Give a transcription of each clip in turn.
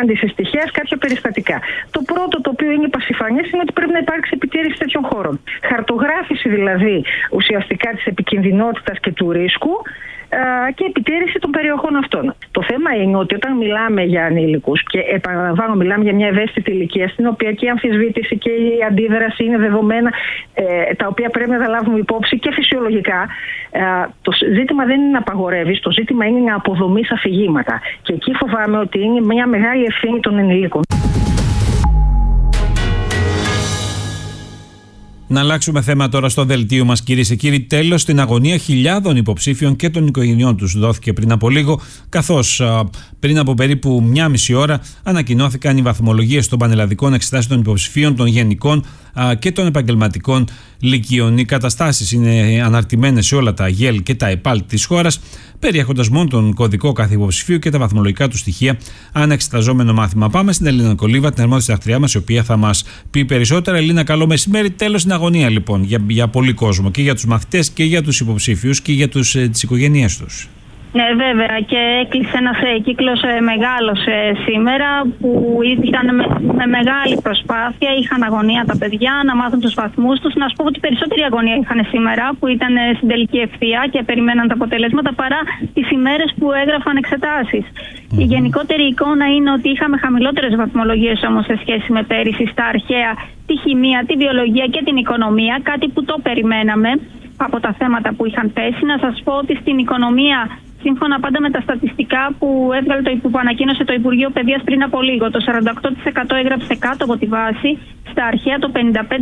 συνάντησης τυχαίας κάποια περιστατικά. Το πρώτο, το οποίο είναι πασιφανές, είναι ότι πρέπει να υπάρξει επιτήρηση τέτοιων χώρων. Χαρτογράφηση δηλαδή ουσιαστικά της επικινδυνότητας και του ρίσκου και επιτήρηση των περιοχών αυτών. Το θέμα είναι ότι όταν μιλάμε για ανήλικους, και επαναλαμβάνω, μιλάμε για μια ευαίσθητη ηλικία, στην οποία και η αμφισβήτηση και η αντίδραση είναι δεδομένα, τα οποία πρέπει να τα λάβουμε υπόψη και φυσιολογικά. Το ζήτημα δεν είναι να απαγορεύεις, το ζήτημα είναι να αποδομείς αφηγήματα. Και εκεί φοβάμαι ότι είναι μια μεγάλη ευθύνη των ενηλίκων. Να αλλάξουμε θέμα τώρα στο δελτίο μας, κυρίες και κύριοι. Τέλος στην αγωνία χιλιάδων υποψήφιων και των οικογενειών τους δόθηκε πριν από λίγο, καθώς πριν από περίπου μία μισή ώρα ανακοινώθηκαν οι βαθμολογίες των πανελλαδικών εξετάσεων των υποψηφίων, των γενικών και των επαγγελματικών λυκείων. Οι καταστάσεις είναι αναρτημένες σε όλα τα ΓΕΛ και τα ΕΠΑΛ της χώρας, περιέχοντας μόνο τον κωδικό κάθε υποψηφίου και τα βαθμολογικά του στοιχεία ανεξεταζόμενο μάθημα. Πάμε στην Ελίνα Κολίβα, την αρμόδια συντακτριά μας, η οποία θα μας πει περισσότερα. Ελίνα, καλό μεσημέρι. Τέλος στην αγωνία λοιπόν για πολύ κόσμο, και για τους μαθητές και για τους υποψήφιους και για τις οικογένειές τους. Ναι, βέβαια, και έκλεισε ένας κύκλος μεγάλος σήμερα, που ήταν με μεγάλη προσπάθεια, είχαν αγωνία τα παιδιά να μάθουν τους βαθμούς τους. Να σου πω ότι περισσότερη αγωνία είχαν σήμερα, που ήταν στην τελική ευθεία και περιμέναν τα αποτελέσματα, παρά τις ημέρες που έγραφαν εξετάσεις. Η γενικότερη εικόνα είναι ότι είχαμε χαμηλότερες βαθμολογίες όμως σε σχέση με πέρυσι στα αρχαία, τη χημεία, τη βιολογία και την οικονομία, κάτι που το περιμέναμε από τα θέματα που είχαν πέσει. Να σας πω ότι στην οικονομία, σύμφωνα πάντα με τα στατιστικά που ανακοίνωσε το Υπουργείο Παιδείας πριν από λίγο, το 48% έγραψε κάτω από τη βάση, στα αρχαία το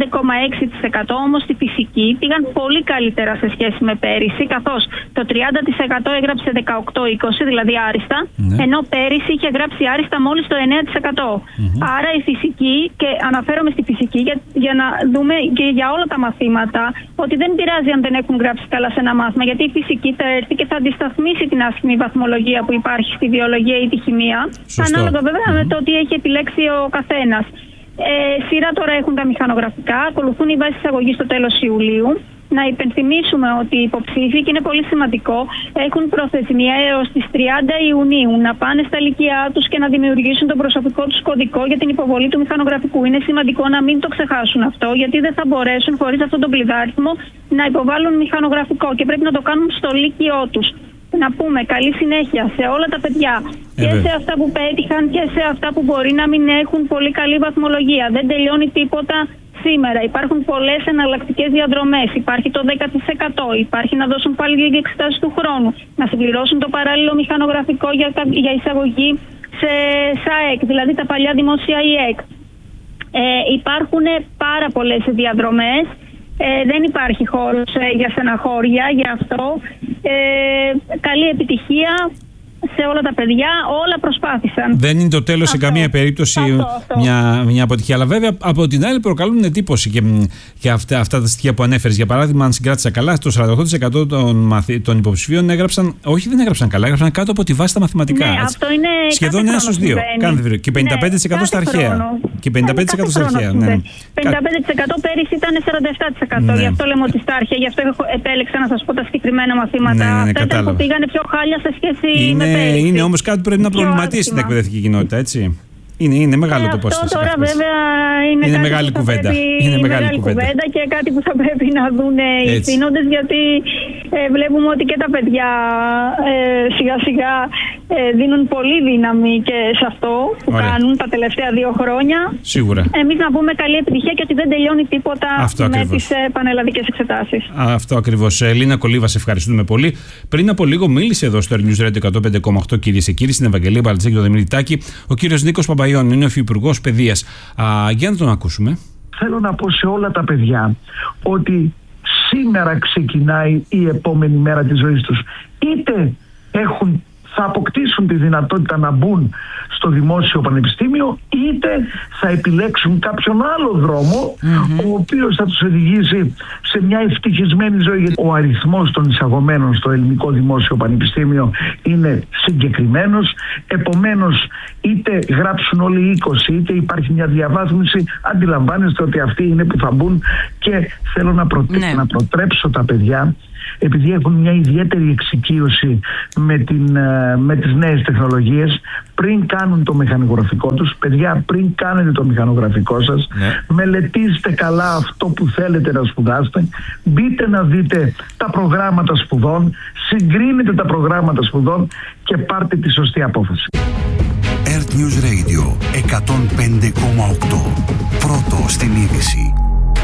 55,6%, όμως στη φυσική πήγαν πολύ καλύτερα σε σχέση με πέρυσι, καθώς το 30% έγραψε 18-20, δηλαδή άριστα, ενώ πέρυσι είχε γράψει άριστα μόλις το 9%. Άρα η φυσική, και αναφέρομαι στη φυσική για να δούμε και για όλα τα μαθήματα, ότι δεν πειράζει αν δεν έχουν γράψει καλά σε ένα μάθημα, γιατί η φυσική θα έρθει και θα αντισταθμίσει την άσχημη βαθμολογία που υπάρχει στη βιολογία ή τη χημεία, ανάλογα βέβαια με το τι έχει επιλέξει ο καθένας. Σειρά τώρα έχουν τα μηχανογραφικά, ακολουθούν οι βάσεις εισαγωγής στο τέλος Ιουλίου. Να υπενθυμίσουμε ότι οι υποψήφοι, και είναι πολύ σημαντικό, έχουν προθεσμία έως τις 30 Ιουνίου να πάνε στα λυκεία τους και να δημιουργήσουν τον προσωπικό τους κωδικό για την υποβολή του μηχανογραφικού. Είναι σημαντικό να μην το ξεχάσουν αυτό, γιατί δεν θα μπορέσουν χωρίς αυτόν τον κλειδάριθμο να υποβάλουν μηχανογραφικό και πρέπει να το κάνουν στο λύκειό τους. Να πούμε καλή συνέχεια σε όλα τα παιδιά, και σε αυτά που πέτυχαν και σε αυτά που μπορεί να μην έχουν πολύ καλή βαθμολογία. Δεν τελειώνει τίποτα σήμερα. Υπάρχουν πολλές εναλλακτικές διαδρομές. Υπάρχει το 10%. Υπάρχει να δώσουν πάλι για εξετάσεις του χρόνου. Να συμπληρώσουν το παράλληλο μηχανογραφικό για εισαγωγή σε ΣΑΕΚ, δηλαδή τα παλιά δημόσια ΙΕΚ. Υπάρχουν πάρα πολλές διαδρομές. Δεν υπάρχει χώρος για στεναχώρια, γι' αυτό καλή επιτυχία σε όλα τα παιδιά, όλα προσπάθησαν. Δεν είναι το τέλος σε καμία περίπτωση μια αποτυχία. Αλλά βέβαια από την άλλη προκαλούν εντύπωση και αυτά τα στοιχεία που ανέφερες. Για παράδειγμα, αν συγκράτησα καλά, το 48% των υποψηφίων δεν έγραψαν καλά, έγραψαν κάτω από τη βάση τα μαθηματικά. Ναι, αυτό είναι σχεδόν 1 στους 2. Και 55% στα αρχαία. Και 55% στα αρχαία. 55% πέρυσι ήταν 47%. Γι' αυτό λέμε ότι στα αρχαία, γι' αυτό επέλεξα να σας πω τα συγκεκριμένα μαθήματα. Αυτά που πήγανε πιο χάλια σε σχέση με πέρυσι. Είναι όμως κάτι που πρέπει να προβληματίσει την εκπαιδευτική κοινότητα, έτσι. Είναι μεγάλο το ποσοστό. Αυτό τώρα βέβαια είναι μεγάλη κουβέντα. Είναι μεγάλη κουβέντα και κάτι που θα πρέπει να δουν οι ευθύνοντες, γιατί βλέπουμε ότι και τα παιδιά σιγά σιγά δίνουν πολύ δύναμη και σε αυτό που κάνουν τα τελευταία 2 χρόνια. Σίγουρα. Εμείς να πούμε καλή επιτυχία και ότι δεν τελειώνει τίποτα με τις πανελλαδικές εξετάσεις. Αυτό ακριβώς. Ελίνα Κολίβα, σε ευχαριστούμε πολύ. Πριν από λίγο μίλησε εδώ στο News Radio 105,8, κυρίες και κύριοι, στην Ευαγγελία Μπαλτζέκη και τον Δημήτρη Τάκη, ο κύριος Νίκος Παπαϊώνης. Είναι ο Υφυπουργός Παιδείας. Για να τον ακούσουμε. Θέλω να πω σε όλα τα παιδιά ότι σήμερα ξεκινάει η επόμενη μέρα της ζωής τους. Είτε θα αποκτήσουν τη δυνατότητα να μπουν στο δημόσιο πανεπιστήμιο, είτε θα επιλέξουν κάποιον άλλο δρόμο, ο οποίος θα τους οδηγήσει σε μια ευτυχισμένη ζωή. Ο αριθμός των εισαγωμένων στο ελληνικό δημόσιο πανεπιστήμιο είναι συγκεκριμένος, επομένως είτε γράψουν όλοι 20, είτε υπάρχει μια διαβάθμιση, αντιλαμβάνεστε ότι αυτοί είναι που θα μπουν, και θέλω να προτρέψω τα παιδιά επειδή έχουν μια ιδιαίτερη εξοικείωση με τις νέες τεχνολογίες, πριν κάνουν το μηχανογραφικό τους. Παιδιά, πριν κάνετε το μηχανογραφικό σας, μελετήστε καλά αυτό που θέλετε να σπουδάσετε, μπείτε να δείτε τα προγράμματα σπουδών, συγκρίνετε τα προγράμματα σπουδών και πάρτε τη σωστή απόφαση. Earth News Radio 105,8. Πρώτο στην είδηση.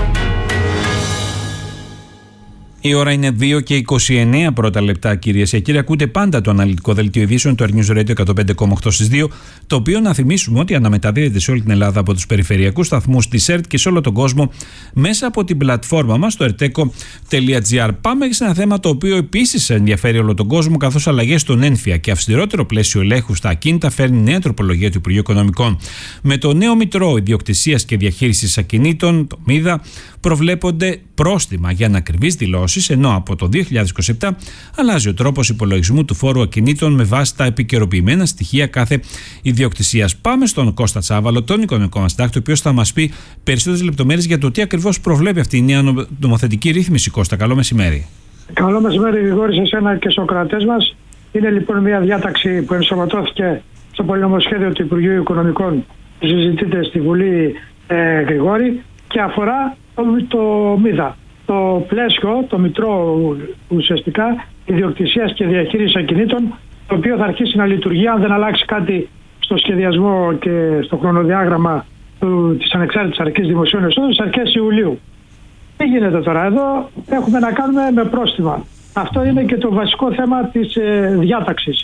Η ώρα είναι 2 και 29 πρώτα λεπτά, κυρίες και κύριοι. Ακούτε πάντα το αναλυτικό δελτίο ειδήσεων του Earth News Radio 105,8 στις 2, το οποίο να θυμίσουμε ότι αναμεταδίδεται σε όλη την Ελλάδα από τους περιφερειακούς σταθμούς της ΕΡΤ και σε όλο τον κόσμο μέσα από την πλατφόρμα μας, το erteco.gr. Πάμε σε ένα θέμα το οποίο επίσης ενδιαφέρει όλο τον κόσμο, καθώς αλλαγές στον έμφυα και αυστηρότερο πλαίσιο ελέγχου στα ακίνητα φέρνει νέα τροπολογία του Υπουργείου Οικονομικών. Με το νέο Μητρό Ιδιοκτησίας και Διαχείρισης Ακινήτων, το ΜΙΔΑ, προβλέπονται πρόστιμα για ανακριβείς δηλώσεις, ενώ από το 2027 αλλάζει ο τρόπος υπολογισμού του φόρου ακινήτων με βάση τα επικαιροποιημένα στοιχεία κάθε ιδιοκτησίας. Πάμε στον Κώστα Τσάβαλο, τον οικονομικό μας συντάκτη, ο οποίος θα μας πει περισσότερες λεπτομέρειες για το τι ακριβώς προβλέπει αυτή η νέα νομοθετική ρύθμιση. Κώστα, καλό μεσημέρι. Καλό μεσημέρι, Γρηγόρη, σε εσένα και στους κρατές μας. Είναι λοιπόν μια διάταξη που ενσωματώθηκε στο πολυνομοσχέδιο του Υπουργείου Οικονομικών που συζητείται στη Βουλή, Γρηγόρη, και αφορά το ΜΙΔΑ. Το πλαίσιο, το Μητρό ουσιαστικά ιδιοκτησίας και διαχείρισης ακινήτων, το οποίο θα αρχίσει να λειτουργεί, αν δεν αλλάξει κάτι στο σχεδιασμό και στο χρονοδιάγραμμα της Ανεξάρτητης Αρχής Δημοσίων Εσόδων, στις αρχές Ιουλίου. Τι γίνεται τώρα? Εδώ έχουμε να κάνουμε με πρόστιμα. Αυτό είναι και το βασικό θέμα της διάταξης.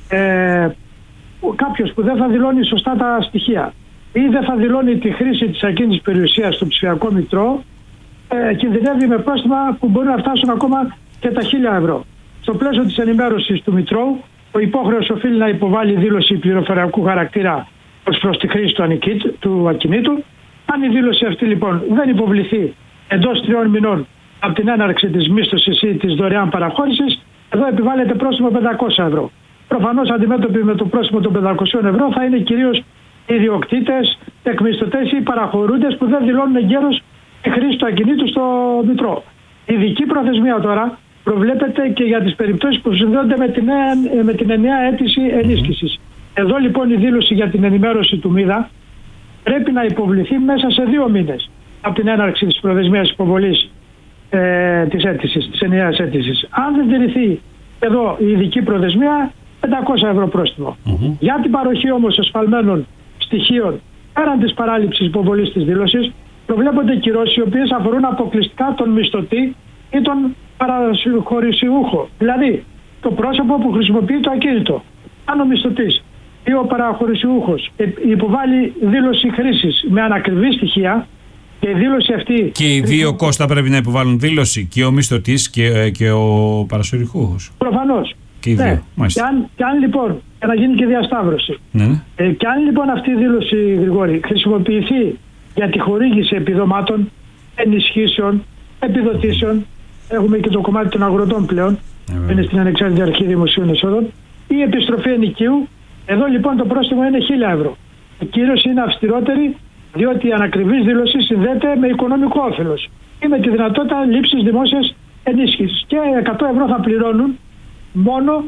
Κάποιος που δεν θα δηλώνει σωστά τα στοιχεία ή δεν θα δηλώνει τη χρήση της ακίνητης περιουσίας στο ψηφιακό Μητρό, κινδυνεύει με πρόστιμα που μπορεί να φτάσουν ακόμα και τα 1.000 ευρώ. Στο πλαίσιο της ενημέρωσης του Μητρώου, ο υπόχρεος οφείλει να υποβάλει δήλωση πληροφοριακού χαρακτήρα ως προς τη χρήση του ακινήτου. Αν η δήλωση αυτή λοιπόν δεν υποβληθεί εντός 3 μηνών από την έναρξη της μίσθωσης ή της δωρεάν παραχώρησης, εδώ επιβάλλεται πρόστιμο 500 ευρώ. Προφανώς αντιμέτωποι με το πρόστιμο των 500 ευρώ θα είναι κυρίως ιδιοκτήτες, εκμισθωτές ή παραχωρούντες που δεν δηλώνουν εγκαίρως τη χρήση του ακινήτου στο Μητρό. Η ειδική προθεσμία τώρα προβλέπεται και για τις περιπτώσεις που συνδέονται με την ενιαία αίτηση ενίσχυσης. Εδώ λοιπόν η δήλωση για την ενημέρωση του ΜΙΔΑ πρέπει να υποβληθεί μέσα σε 2 μήνες από την έναρξη της προθεσμίας υποβολής της αίτησης, της ενιαίας αίτησης. Αν δεν τηρηθεί εδώ η ειδική προθεσμία, 500 ευρώ πρόστιμο. Για την παροχή όμως εσφαλμένων στοιχείων πέραν της παράληψης υποβολής της δήλωσης, προβλέπονται κυρώσεις οι οποίες αφορούν αποκλειστικά τον μισθωτή ή τον παραχωρησιούχο. Δηλαδή, το πρόσωπο που χρησιμοποιεί το ακίνητο. Αν ο μισθωτής ή ο παραχωρησιούχος υποβάλλει δήλωση χρήσης με ανακριβή στοιχεία και η δήλωση αυτή... Και οι δύο, Κώστα, πρέπει να υποβάλουν δήλωση, και ο μισθωτής και ο παραχωρησιούχος. Προφανώς. Και οι δύο. Ναι. Και αν λοιπόν, για να γίνει και διασταύρωση, και αν λοιπόν αυτή η δήλωση, Γρηγόρη, χρησιμοποιηθεί για τη χορήγηση επιδομάτων, ενισχύσεων, επιδοτήσεων, έχουμε και το κομμάτι των αγροτών πλέον, είναι στην Ανεξάρτητη Αρχή Δημοσίων Εσόδων, ή επιστροφή ενοικίου, εδώ λοιπόν το πρόστιμο είναι 1.000 ευρώ. Η κύρωση είναι αυστηρότερη, διότι η ανακριβής δήλωση συνδέεται με οικονομικό όφελος ή με τη δυνατότητα λήψης δημόσιας ενίσχυσης. Και 100 ευρώ θα πληρώνουν μόνο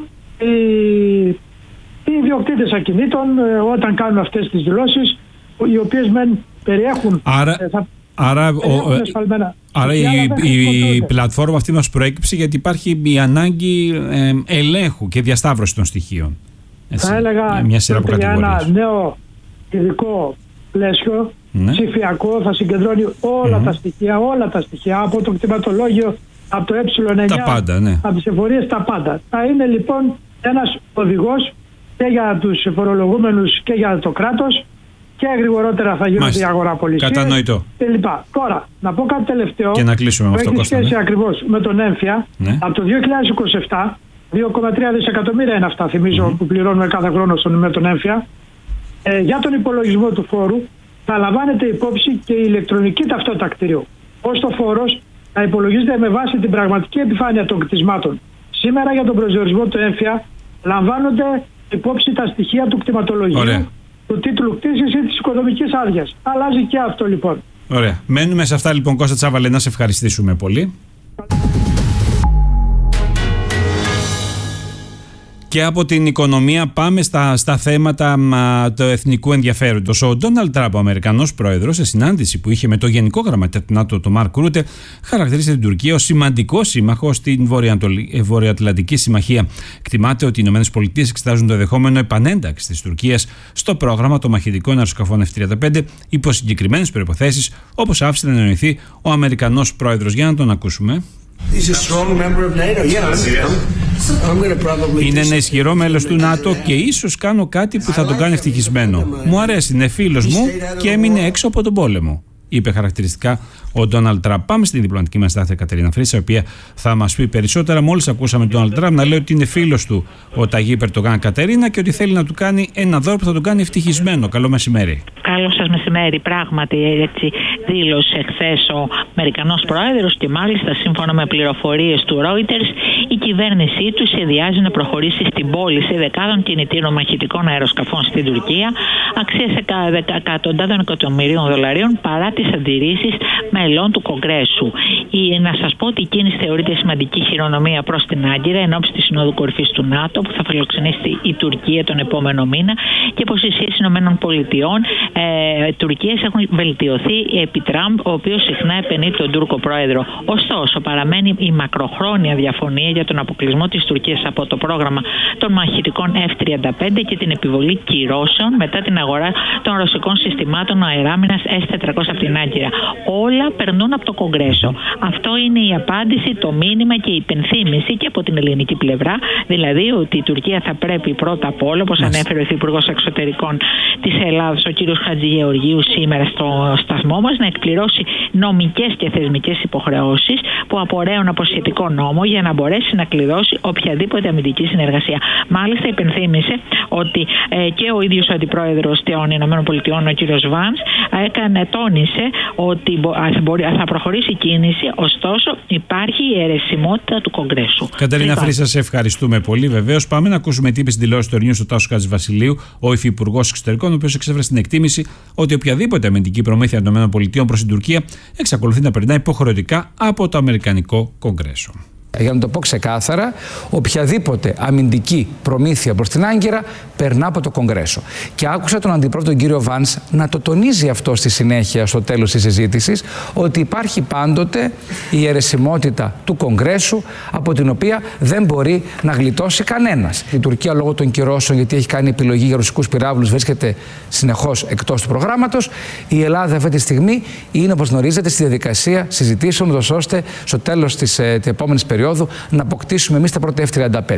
οι ιδιοκτήτες ακινήτων όταν κάνουν αυτές τις δηλώσεις, οι οποίες μεν περιέχουν... Άρα η πλατφόρμα αυτή μας προέκυψε γιατί υπάρχει η ανάγκη ελέγχου και διασταύρωση των στοιχείων. Έτσι, θα έλεγα για ένα νέο ειδικό πλαίσιο, ψηφιακό, θα συγκεντρώνει όλα τα στοιχεία από το κτηματολόγιο, από το ε9, τα πάντα, από τις εφορίες, τα πάντα. Θα είναι λοιπόν ένας οδηγός και για τους φορολογούμενους και για το κράτος, και γρηγορότερα θα γίνονται οι αγοραπολισίες. Κατανοητό. Και λοιπά. Τώρα, να πω κάτι τελευταίο. Και να κλείσουμε με αυτό, Κώστα. Έχει σχέση ακριβώς με τον έμφυα. Από το 2027, 2,3 δισεκατομμύρια είναι αυτά, θυμίζω, που πληρώνουμε κάθε χρόνο με τον έμφυα. Για τον υπολογισμό του φόρου θα λαμβάνεται υπόψη και η ηλεκτρονική ταυτότητα κτηρίου. Ώστε ο φόρος θα υπολογίζεται με βάση την πραγματική επιφάνεια των κτισμάτων. Σήμερα για τον προσδιορισμό του έμφυα λαμβάνονται υπόψη τα στοιχεία του κτηματολογίου, του τίτλου κτήσης ή της οικονομικής άδειας. Αλλάζει και αυτό λοιπόν. Ωραία. Μένουμε σε αυτά λοιπόν, Κώστα Τσάβαλε, να σε ευχαριστήσουμε πολύ. Και από την οικονομία πάμε στα θέματα του εθνικού ενδιαφέροντος. Ο Ντόναλντ Τραμπ, ο Αμερικανός πρόεδρος, σε συνάντηση που είχε με το Γενικό Γραμματέα του ΝΑΤΟ, τον Μαρκ Ρούτε, χαρακτήρισε την Τουρκία ως σημαντικό σύμμαχο στην Βορειοατλαντική Συμμαχία. Εκτιμάται ότι οι ΗΠΑ εξετάζουν το ενδεχόμενο επανένταξη της Τουρκίας στο πρόγραμμα των μαχητικών αεροσκαφών F-35 υπό συγκεκριμένες προϋποθέσεις, όπως άφησε να εννοηθεί ο Αμερικανός πρόεδρος. Για να τον ακούσουμε. Είναι ένα ισχυρό μέλος του ΝΑΤΟ και ίσως κάνω κάτι που θα τον κάνει ευτυχισμένο. Μου αρέσει, είναι φίλος μου και έμεινε έξω από τον πόλεμο, είπε χαρακτηριστικά ο Ντόναλντ Τραμπ. Πάμε στην διπλωματική μας στάθεια Κατερίνα Φρύσα, η οποία θα μας πει περισσότερα. Μόλις ακούσαμε τον Ντόναλντ Τραμπ να λέει ότι είναι φίλος του ο Ταγίπ Ερντογάν, Κατερίνα, και ότι θέλει να του κάνει ένα δώρο που θα τον κάνει ευτυχισμένο. Καλό μεσημέρι. Καλό σας μεσημέρι. Πράγματι, έτσι δήλωσε χθες ο Αμερικανός πρόεδρος και μάλιστα σύμφωνα με πληροφορίες του Reuters, η κυβέρνησή του σχεδιάζει να προχωρήσει στην πώληση δεκάδων κινητήρων μαχητικών αεροσκαφών στην Τουρκία, αξίας εκατοντάδων εκατομμυρίων δολαρίων, παρά τις αντιρρήσεις μελών του Κογκρέσου. Να σας πω ότι η κίνηση θεωρείται σημαντική χειρονομία προς την Άγκυρα εν ώψη της Συνόδου Κορυφής του ΝΑΤΟ που θα φιλοξενήσει η Τουρκία τον επόμενο μήνα και πως οι σχέσεις ΗΠΑ Τουρκίας έχουν βελτιωθεί επί Τραμπ, ο οποίος συχνά επενεί τον Τούρκο πρόεδρο. Ωστόσο, παραμένει η μακροχρόνια διαφωνία για τον αποκλεισμό της Τουρκίας από το πρόγραμμα των μαχητικών F-35 και την επιβολή κυρώσεων μετά την αγορά των ρωσικών συστημάτων αεράμινας S-400 από την Άγκυρα. Όλα περνούν από το Κογκρέσο. Αυτό είναι η απάντηση, το μήνυμα και η υπενθύμηση και από την ελληνική πλευρά, δηλαδή ότι η Τουρκία θα πρέπει πρώτα απ' όλα, όπως ανέφερε ο Υφυπουργός Εξωτερικών της Ελλάδας, ο κ. Χατζηγεωργίου, σήμερα στο σταθμό μας, να εκπληρώσει νομικές και θεσμικές υποχρεώσεις που απορρέουν από σχετικό νόμο για να μπορέσει να κλειδώσει οποιαδήποτε αμυντική συνεργασία. Μάλιστα, υπενθύμησε ότι και ο ίδιος ο αντιπρόεδρος των ΗΠΑ, ο κ. Βάνς, τόνισε ότι θα προχωρήσει η κίνηση, ωστόσο υπάρχει η αιρεσιμότητα του Κογκρέσου. Κατερίνα Φρύσα, σε ευχαριστούμε πολύ. Βεβαίως, πάμε να ακούσουμε τι είπε στην τηλεόραση του News ο Τάσος Χατζηβασιλείου, ο Υφυπουργός Εξωτερικών, ο οποίος εξέφρασε την εκτίμηση ότι οποιαδήποτε αμυντική προμήθεια των ΗΠΑ προς την Τουρκία εξακολουθεί να περνάει υποχρεωτικά από το Αμερικανικό Κογκρέσο. Για να το πω ξεκάθαρα, οποιαδήποτε αμυντική προμήθεια προς την Άγκυρα περνά από το Κογκρέσο. Και άκουσα τον αντιπρόεδρο τον κύριο Βάνς να το τονίζει αυτό στη συνέχεια, στο τέλος της συζήτησης, ότι υπάρχει πάντοτε η αιρεσιμότητα του Κογκρέσου, από την οποία δεν μπορεί να γλιτώσει κανένας. Η Τουρκία, λόγω των κυρώσεων, γιατί έχει κάνει επιλογή για ρωσικούς πυράβλους, βρίσκεται συνεχώς εκτός του προγράμματος. Η Ελλάδα αυτή τη στιγμή είναι, όπως γνωρίζετε, στη διαδικασία συζητήσεων, ώστε στο τέλος της επόμενης περίοδου να αποκτήσουμε εμείς τα πρώτα F-35.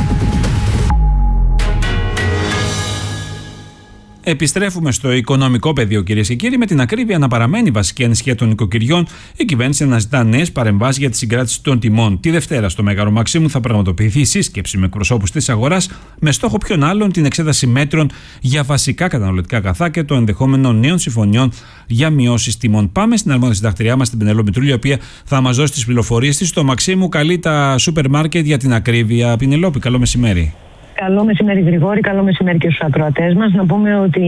Επιστρέφουμε στο οικονομικό πεδίο, κυρίες και κύριοι. Με την ακρίβεια να παραμένει βασική ανησυχία των νοικοκυριών, η κυβέρνηση αναζητά νέες παρεμβάσεις για τη συγκράτηση των τιμών. Τη Δευτέρα, στο Μέγαρο Μαξίμου, θα πραγματοποιηθεί σύσκεψη με εκπροσώπους της αγοράς, με στόχο ποιον άλλον την εξέταση μέτρων για βασικά καταναλωτικά αγαθά και το ενδεχόμενο νέων συμφωνιών για μειώσεις τιμών. Πάμε στην αρμόδια συντακτηριά μας, την Πενελό Μητρούλη, η οποία θα μας δώσει τις πληροφορίες της. Στο Μαξίμου καλεί τα σούπερ μάρκετ για την ακρίβεια. Πινελόπη, καλό μεσημέρι. Καλό μεσημέρι, Γρηγόρη. Καλό μεσημέρι και στους ακροατές μας. Να πούμε ότι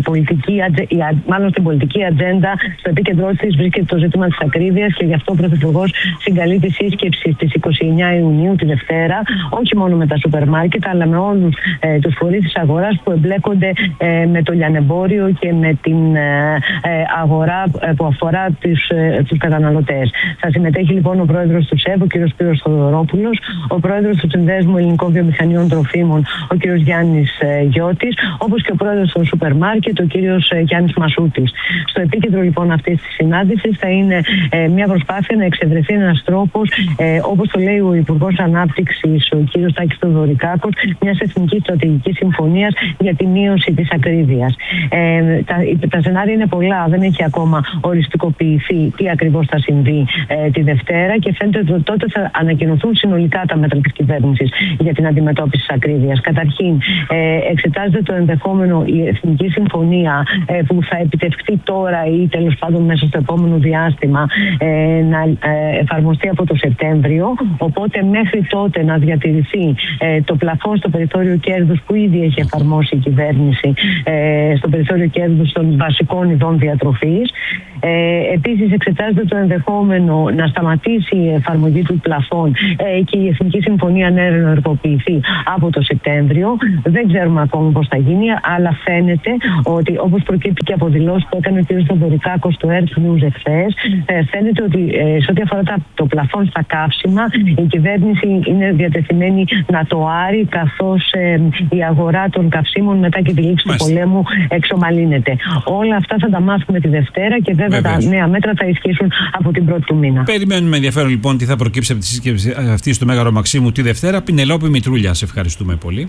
μάλλον στην πολιτική ατζέντα, στο επίκεντρό της βρίσκεται το ζήτημα της ακρίβειας και γι' αυτό ο Πρωθυπουργός συγκαλεί τη σύσκεψη στις 29 Ιουνίου, τη Δευτέρα, όχι μόνο με τα σούπερ μάρκετ, αλλά με όλους τους φορείς της αγοράς που εμπλέκονται με το λιανεμπόριο και με την αγορά που αφορά τους καταναλωτές. Θα συμμετέχει λοιπόν ο πρόεδρος του ΣΕΒ, ο κ. Σπύρος Θοδωρόπουλος, ο πρόεδρος του Συνδέσμου Ελληνικών Βιομηχανιών Τροφίμων, ο κύριος Γιάννης Γιώτης, όπως και ο πρόεδρος των σούπερ μάρκετ, ο κύριος Γιάννης Μασούτης. Στο επίκεντρο λοιπόν αυτής της συνάντησης θα είναι μια προσπάθεια να εξευρεθεί ένας τρόπος, όπως το λέει ο Υπουργός Ανάπτυξης, ο κύριος Τάκης Θεοδωρικάκος, μιας εθνικής στρατηγικής συμφωνίας για τη μείωση της ακρίβειας. Τα σενάρια είναι πολλά, δεν έχει ακόμα οριστικοποιηθεί τι ακριβώς θα συμβεί τη Δευτέρα και φαίνεται ότι τότε θα ανακοινωθούν συνολικά τα μέτρα της κυβέρνησης για την αντιμετώπιση της ακρίβειας. Καταρχήν, εξετάζεται το ενδεχόμενο η Εθνική Συμφωνία που θα επιτευχθεί τώρα ή τέλος πάντων μέσα στο επόμενο διάστημα να εφαρμοστεί από το Σεπτέμβριο. Οπότε μέχρι τότε να διατηρηθεί το πλαφόν στο περιθώριο κέρδους που ήδη έχει εφαρμόσει η κυβέρνηση στο περιθώριο κέρδους των βασικών ειδών διατροφής. Επίσης, εξετάζεται το ενδεχόμενο να σταματήσει η εφαρμογή του πλαφόν και η Εθνική Συμφωνία να ενεργοποιηθεί από το Σεπτέμβριο. Σεπτέμβριο. Δεν ξέρουμε ακόμα πώς θα γίνει, αλλά φαίνεται ότι, όπως προκύπτει και από δηλώσεις που έκανε ο κ. Θοδωρικάκος του Earth News εχθές, φαίνεται ότι σε ό,τι αφορά το πλαφόν στα καύσιμα, η κυβέρνηση είναι διατεθειμένη να το άρει, καθώς η αγορά των καυσίμων μετά και τη λήξη του πολέμου εξομαλύνεται. Όλα αυτά θα τα μάθουμε τη Δευτέρα και βέβαια τα νέα μέτρα θα ισχύσουν από την 1η του μήνα. Περιμένουμε με ενδιαφέρον λοιπόν τι θα προκύψει από τη σύσκεψη αυτή στο Μέγαρο Μαξίμου τη Δευτέρα. Πινελόπη Μητρούλια, σε ευχαριστούμε πολύ.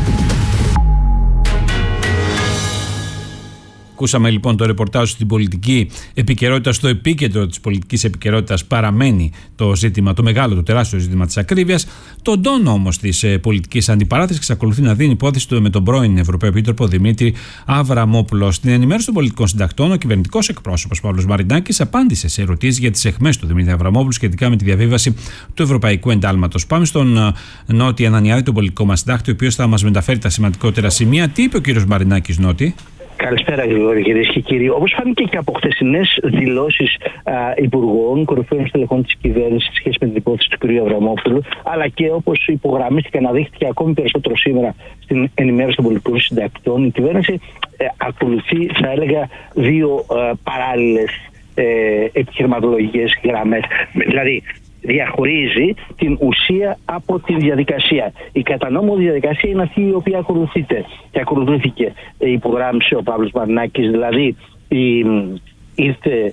Ακούσαμε λοιπόν το ρεπορτάζ στην πολιτική επικαιρότητα. Στο επίκεντρο της πολιτικής επικαιρότητας παραμένει το ζήτημα, το μεγάλο, το τεράστιο ζήτημα της ακρίβειας. Τον τόνο όμως της πολιτικής αντιπαράθεσης εξακολουθεί να δίνει υπόθεση του με τον πρώην Ευρωπαίο Επίτροπο Δημήτρη Αβραμόπουλο. Στην ενημέρωση των πολιτικών συντακτών, ο κυβερνητικός εκπρόσωπος Παύλος Μαρινάκης απάντησε σε ερωτήσεις για τις αιχμές του Δημήτρη Αβραμόπουλου σχετικά με τη διαβίβαση του Ευρωπαϊκού Εντάλματος. Πάμε στον Νότι Ανανιάδη, τον πολιτικό μας συντάκτη, ο οποίος θα μας μεταφέρει τα σημαντικότερα σημεία. Τι είπε ο κύριος Μαρινάκης, Νότι? Καλησπέρα, Γρηγόρη, κυρίες και κύριοι. Όπως φάνηκε και από χθεσινές δηλώσεις υπουργών, κορυφαίων στελεχών της κυβέρνησης σχέση με την υπόθεση του κ. Αβραμόπουλου, αλλά και όπως υπογραμμίστηκε και αναδείχθηκε ακόμη περισσότερο σήμερα στην ενημέρωση των πολιτικών συντακτών, η κυβέρνηση ακολουθεί, θα έλεγα, δύο παράλληλες επιχειρηματολογικές γραμμές. Δηλαδή, διαχωρίζει την ουσία από τη διαδικασία. Η κατά-νόμο διαδικασία είναι αυτή η οποία ακολουθείται και ακολουθήθηκε. Υπογράμμισε ο Παύλος Μαρινάκης, δηλαδή ήρθε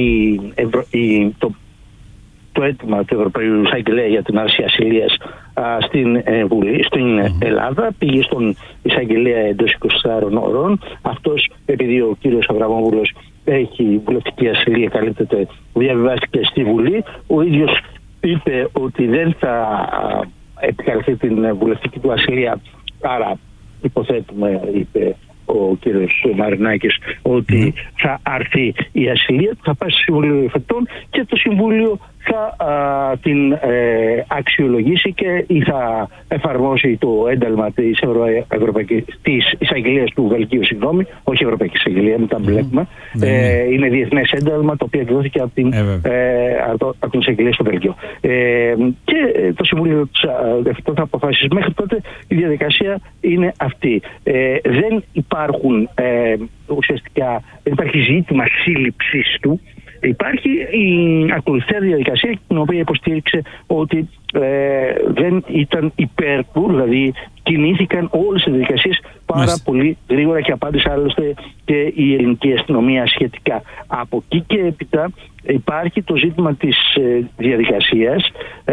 το αίτημα του Ευρωπαϊκού Εισαγγελέα για την άρση ασυλίας στην Βουλή, στην Ελλάδα, πήγε στον Εισαγγελέα εντός 24 ώρων. Αυτός, επειδή ο κύριος Αβραμόπουλος έχει βουλευτική ασυλία, καλύπτεται, διαβιβάστηκε στη Βουλή. Ο ίδιος είπε ότι δεν θα επικαλεστεί την βουλευτική του ασυλία, άρα υποθέτουμε, είπε ο κύριος Μαρινάκης, ότι θα άρθει η ασυλία του, θα πάει στο Συμβούλιο Εφετών και το Συμβούλιο θα την αξιολογήσει και ή θα εφαρμόσει το ένταλμα της εισαγγελίας του Βελγίου, όχι Ευρωπαϊκή Εισαγγελία, μην τα μπλέκουμε. Είναι διεθνές ένταλμα το οποίο εκδόθηκε από την εισαγγελία στο Βέλγιο. Και το Συμβούλιο Εφετών θα αποφασίσει. Μέχρι τότε η διαδικασία είναι αυτή. Δεν υπάρχουν ουσιαστικά, δεν υπάρχει ζήτημα σύλληψης του. Υπάρχει η ακολουθία διαδικασία, την οποία υποστήριξε ότι δεν ήταν υπέρ του, δηλαδή κινήθηκαν όλες οι διαδικασίες πάρα πολύ γρήγορα και απάντησε άλλωστε και η ελληνική αστυνομία σχετικά. Από εκεί και έπειτα υπάρχει το ζήτημα της διαδικασίας.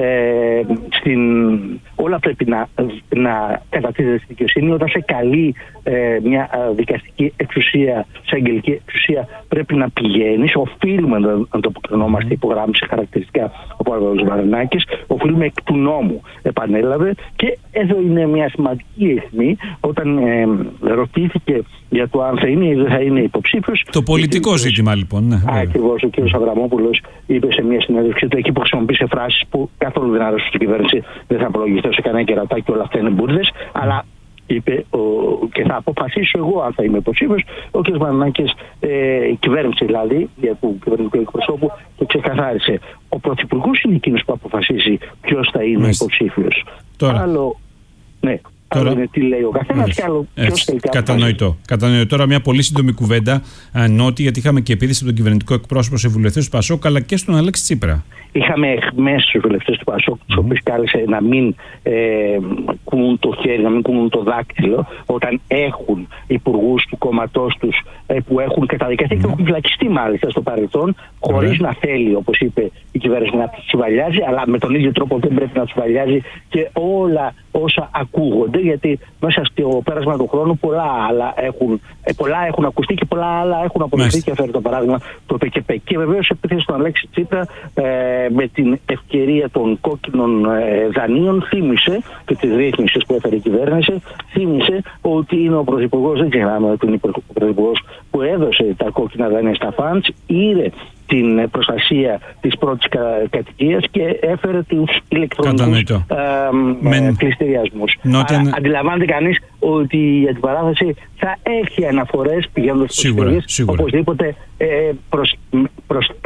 Όλα πρέπει να κατατίθεται στη δικαιοσύνη. Όταν σε καλεί μια δικαστική εξουσία, σε αγγελική εξουσία, πρέπει να πηγαίνεις. Οφείλουμε να το αποκρινόμαστε, υπογράμμισε χαρακτηριστικά ο Παύλος Μαρινάκης. Οφείλουμε εκ του νόμου, επανέλαβε. Και εδώ είναι μια σημαντική αιχμή, όταν ρωτήθηκε για το αν θα είναι ή δεν θα είναι υποψήφιος. Το πολιτικό ζήτημα, λοιπόν. Ναι, ακριβώς. Ο κ. Αβραμόπουλος είπε σε μια συνέντευξη ότι εκεί που χρησιμοποίησε φράσεις που καθόλου δεν άρεσαν στην κυβέρνηση, δεν θα απολογιστώ σε κανένα κερατάκι, όλα αυτά είναι μπουρδες, αλλά είπε και θα αποφασίσω εγώ αν θα είμαι υποψήφιος. Ο κ. Μαρινάκης, η κυβέρνηση δηλαδή, για του κυβερνητικού εκπροσώπου, το ξεκαθάρισε. Ο πρωθυπουργός είναι εκείνος που αποφασίζει ποιος θα είναι υποψήφιος. Άλλο, ναι. Τώρα, είναι τι λέει ο καθένας και άλλο ποιος τελικά. Κατανοητό. Τώρα μια πολύ σύντομη κουβέντα, Νότι, γιατί είχαμε και επίθεση από τον κυβερνητικό εκπρόσωπο σε βουλευτές του Πασόκ αλλά και στον Αλέξη Τσίπρα. Είχαμε εχμές στους βουλευτές του Πασόκ, τους οποίους κάλεσε να μην κουνούν το χέρι, να μην κουνούν το δάκτυλο, όταν έχουν υπουργούς του κόμματός τους που έχουν καταδικαστεί και έχουν φυλακιστεί μάλιστα στο παρελθόν, χωρίς να θέλει, όπως είπε η κυβέρνηση, να τους τσουβαλιάζει, αλλά με τον ίδιο τρόπο δεν πρέπει να τους τσουβαλιάζει και όλα όσα ακούγονται, γιατί μέσα στο πέρασμα του χρόνου πολλά έχουν ακουστεί και πολλά άλλα έχουν αποδειχθεί. Και φέρει το παράδειγμα το ΠΚΠ. Και βεβαίως επίθεση στον Αλέξη Τσίπρα με την ευκαιρία των κόκκινων δανείων, θύμισε και τις ρύθμισεις που έφερε η κυβέρνηση, θύμισε ότι είναι ο πρωθυπουργός, δεν ξεχνάμε ότι είναι ο πρωθυπουργός που έδωσε τα κόκκινα δάνεια στα φαντς, είδε την προστασία της πρώτης κατοικίας και έφερε τους ηλεκτρονικούς πληστηριασμούς. Αντιλαμβάνεται κανείς ότι η αντιπαράθεση θα έχει αναφορές πηγαίνοντας στις πληστηρίες, οπωσδήποτε προς τα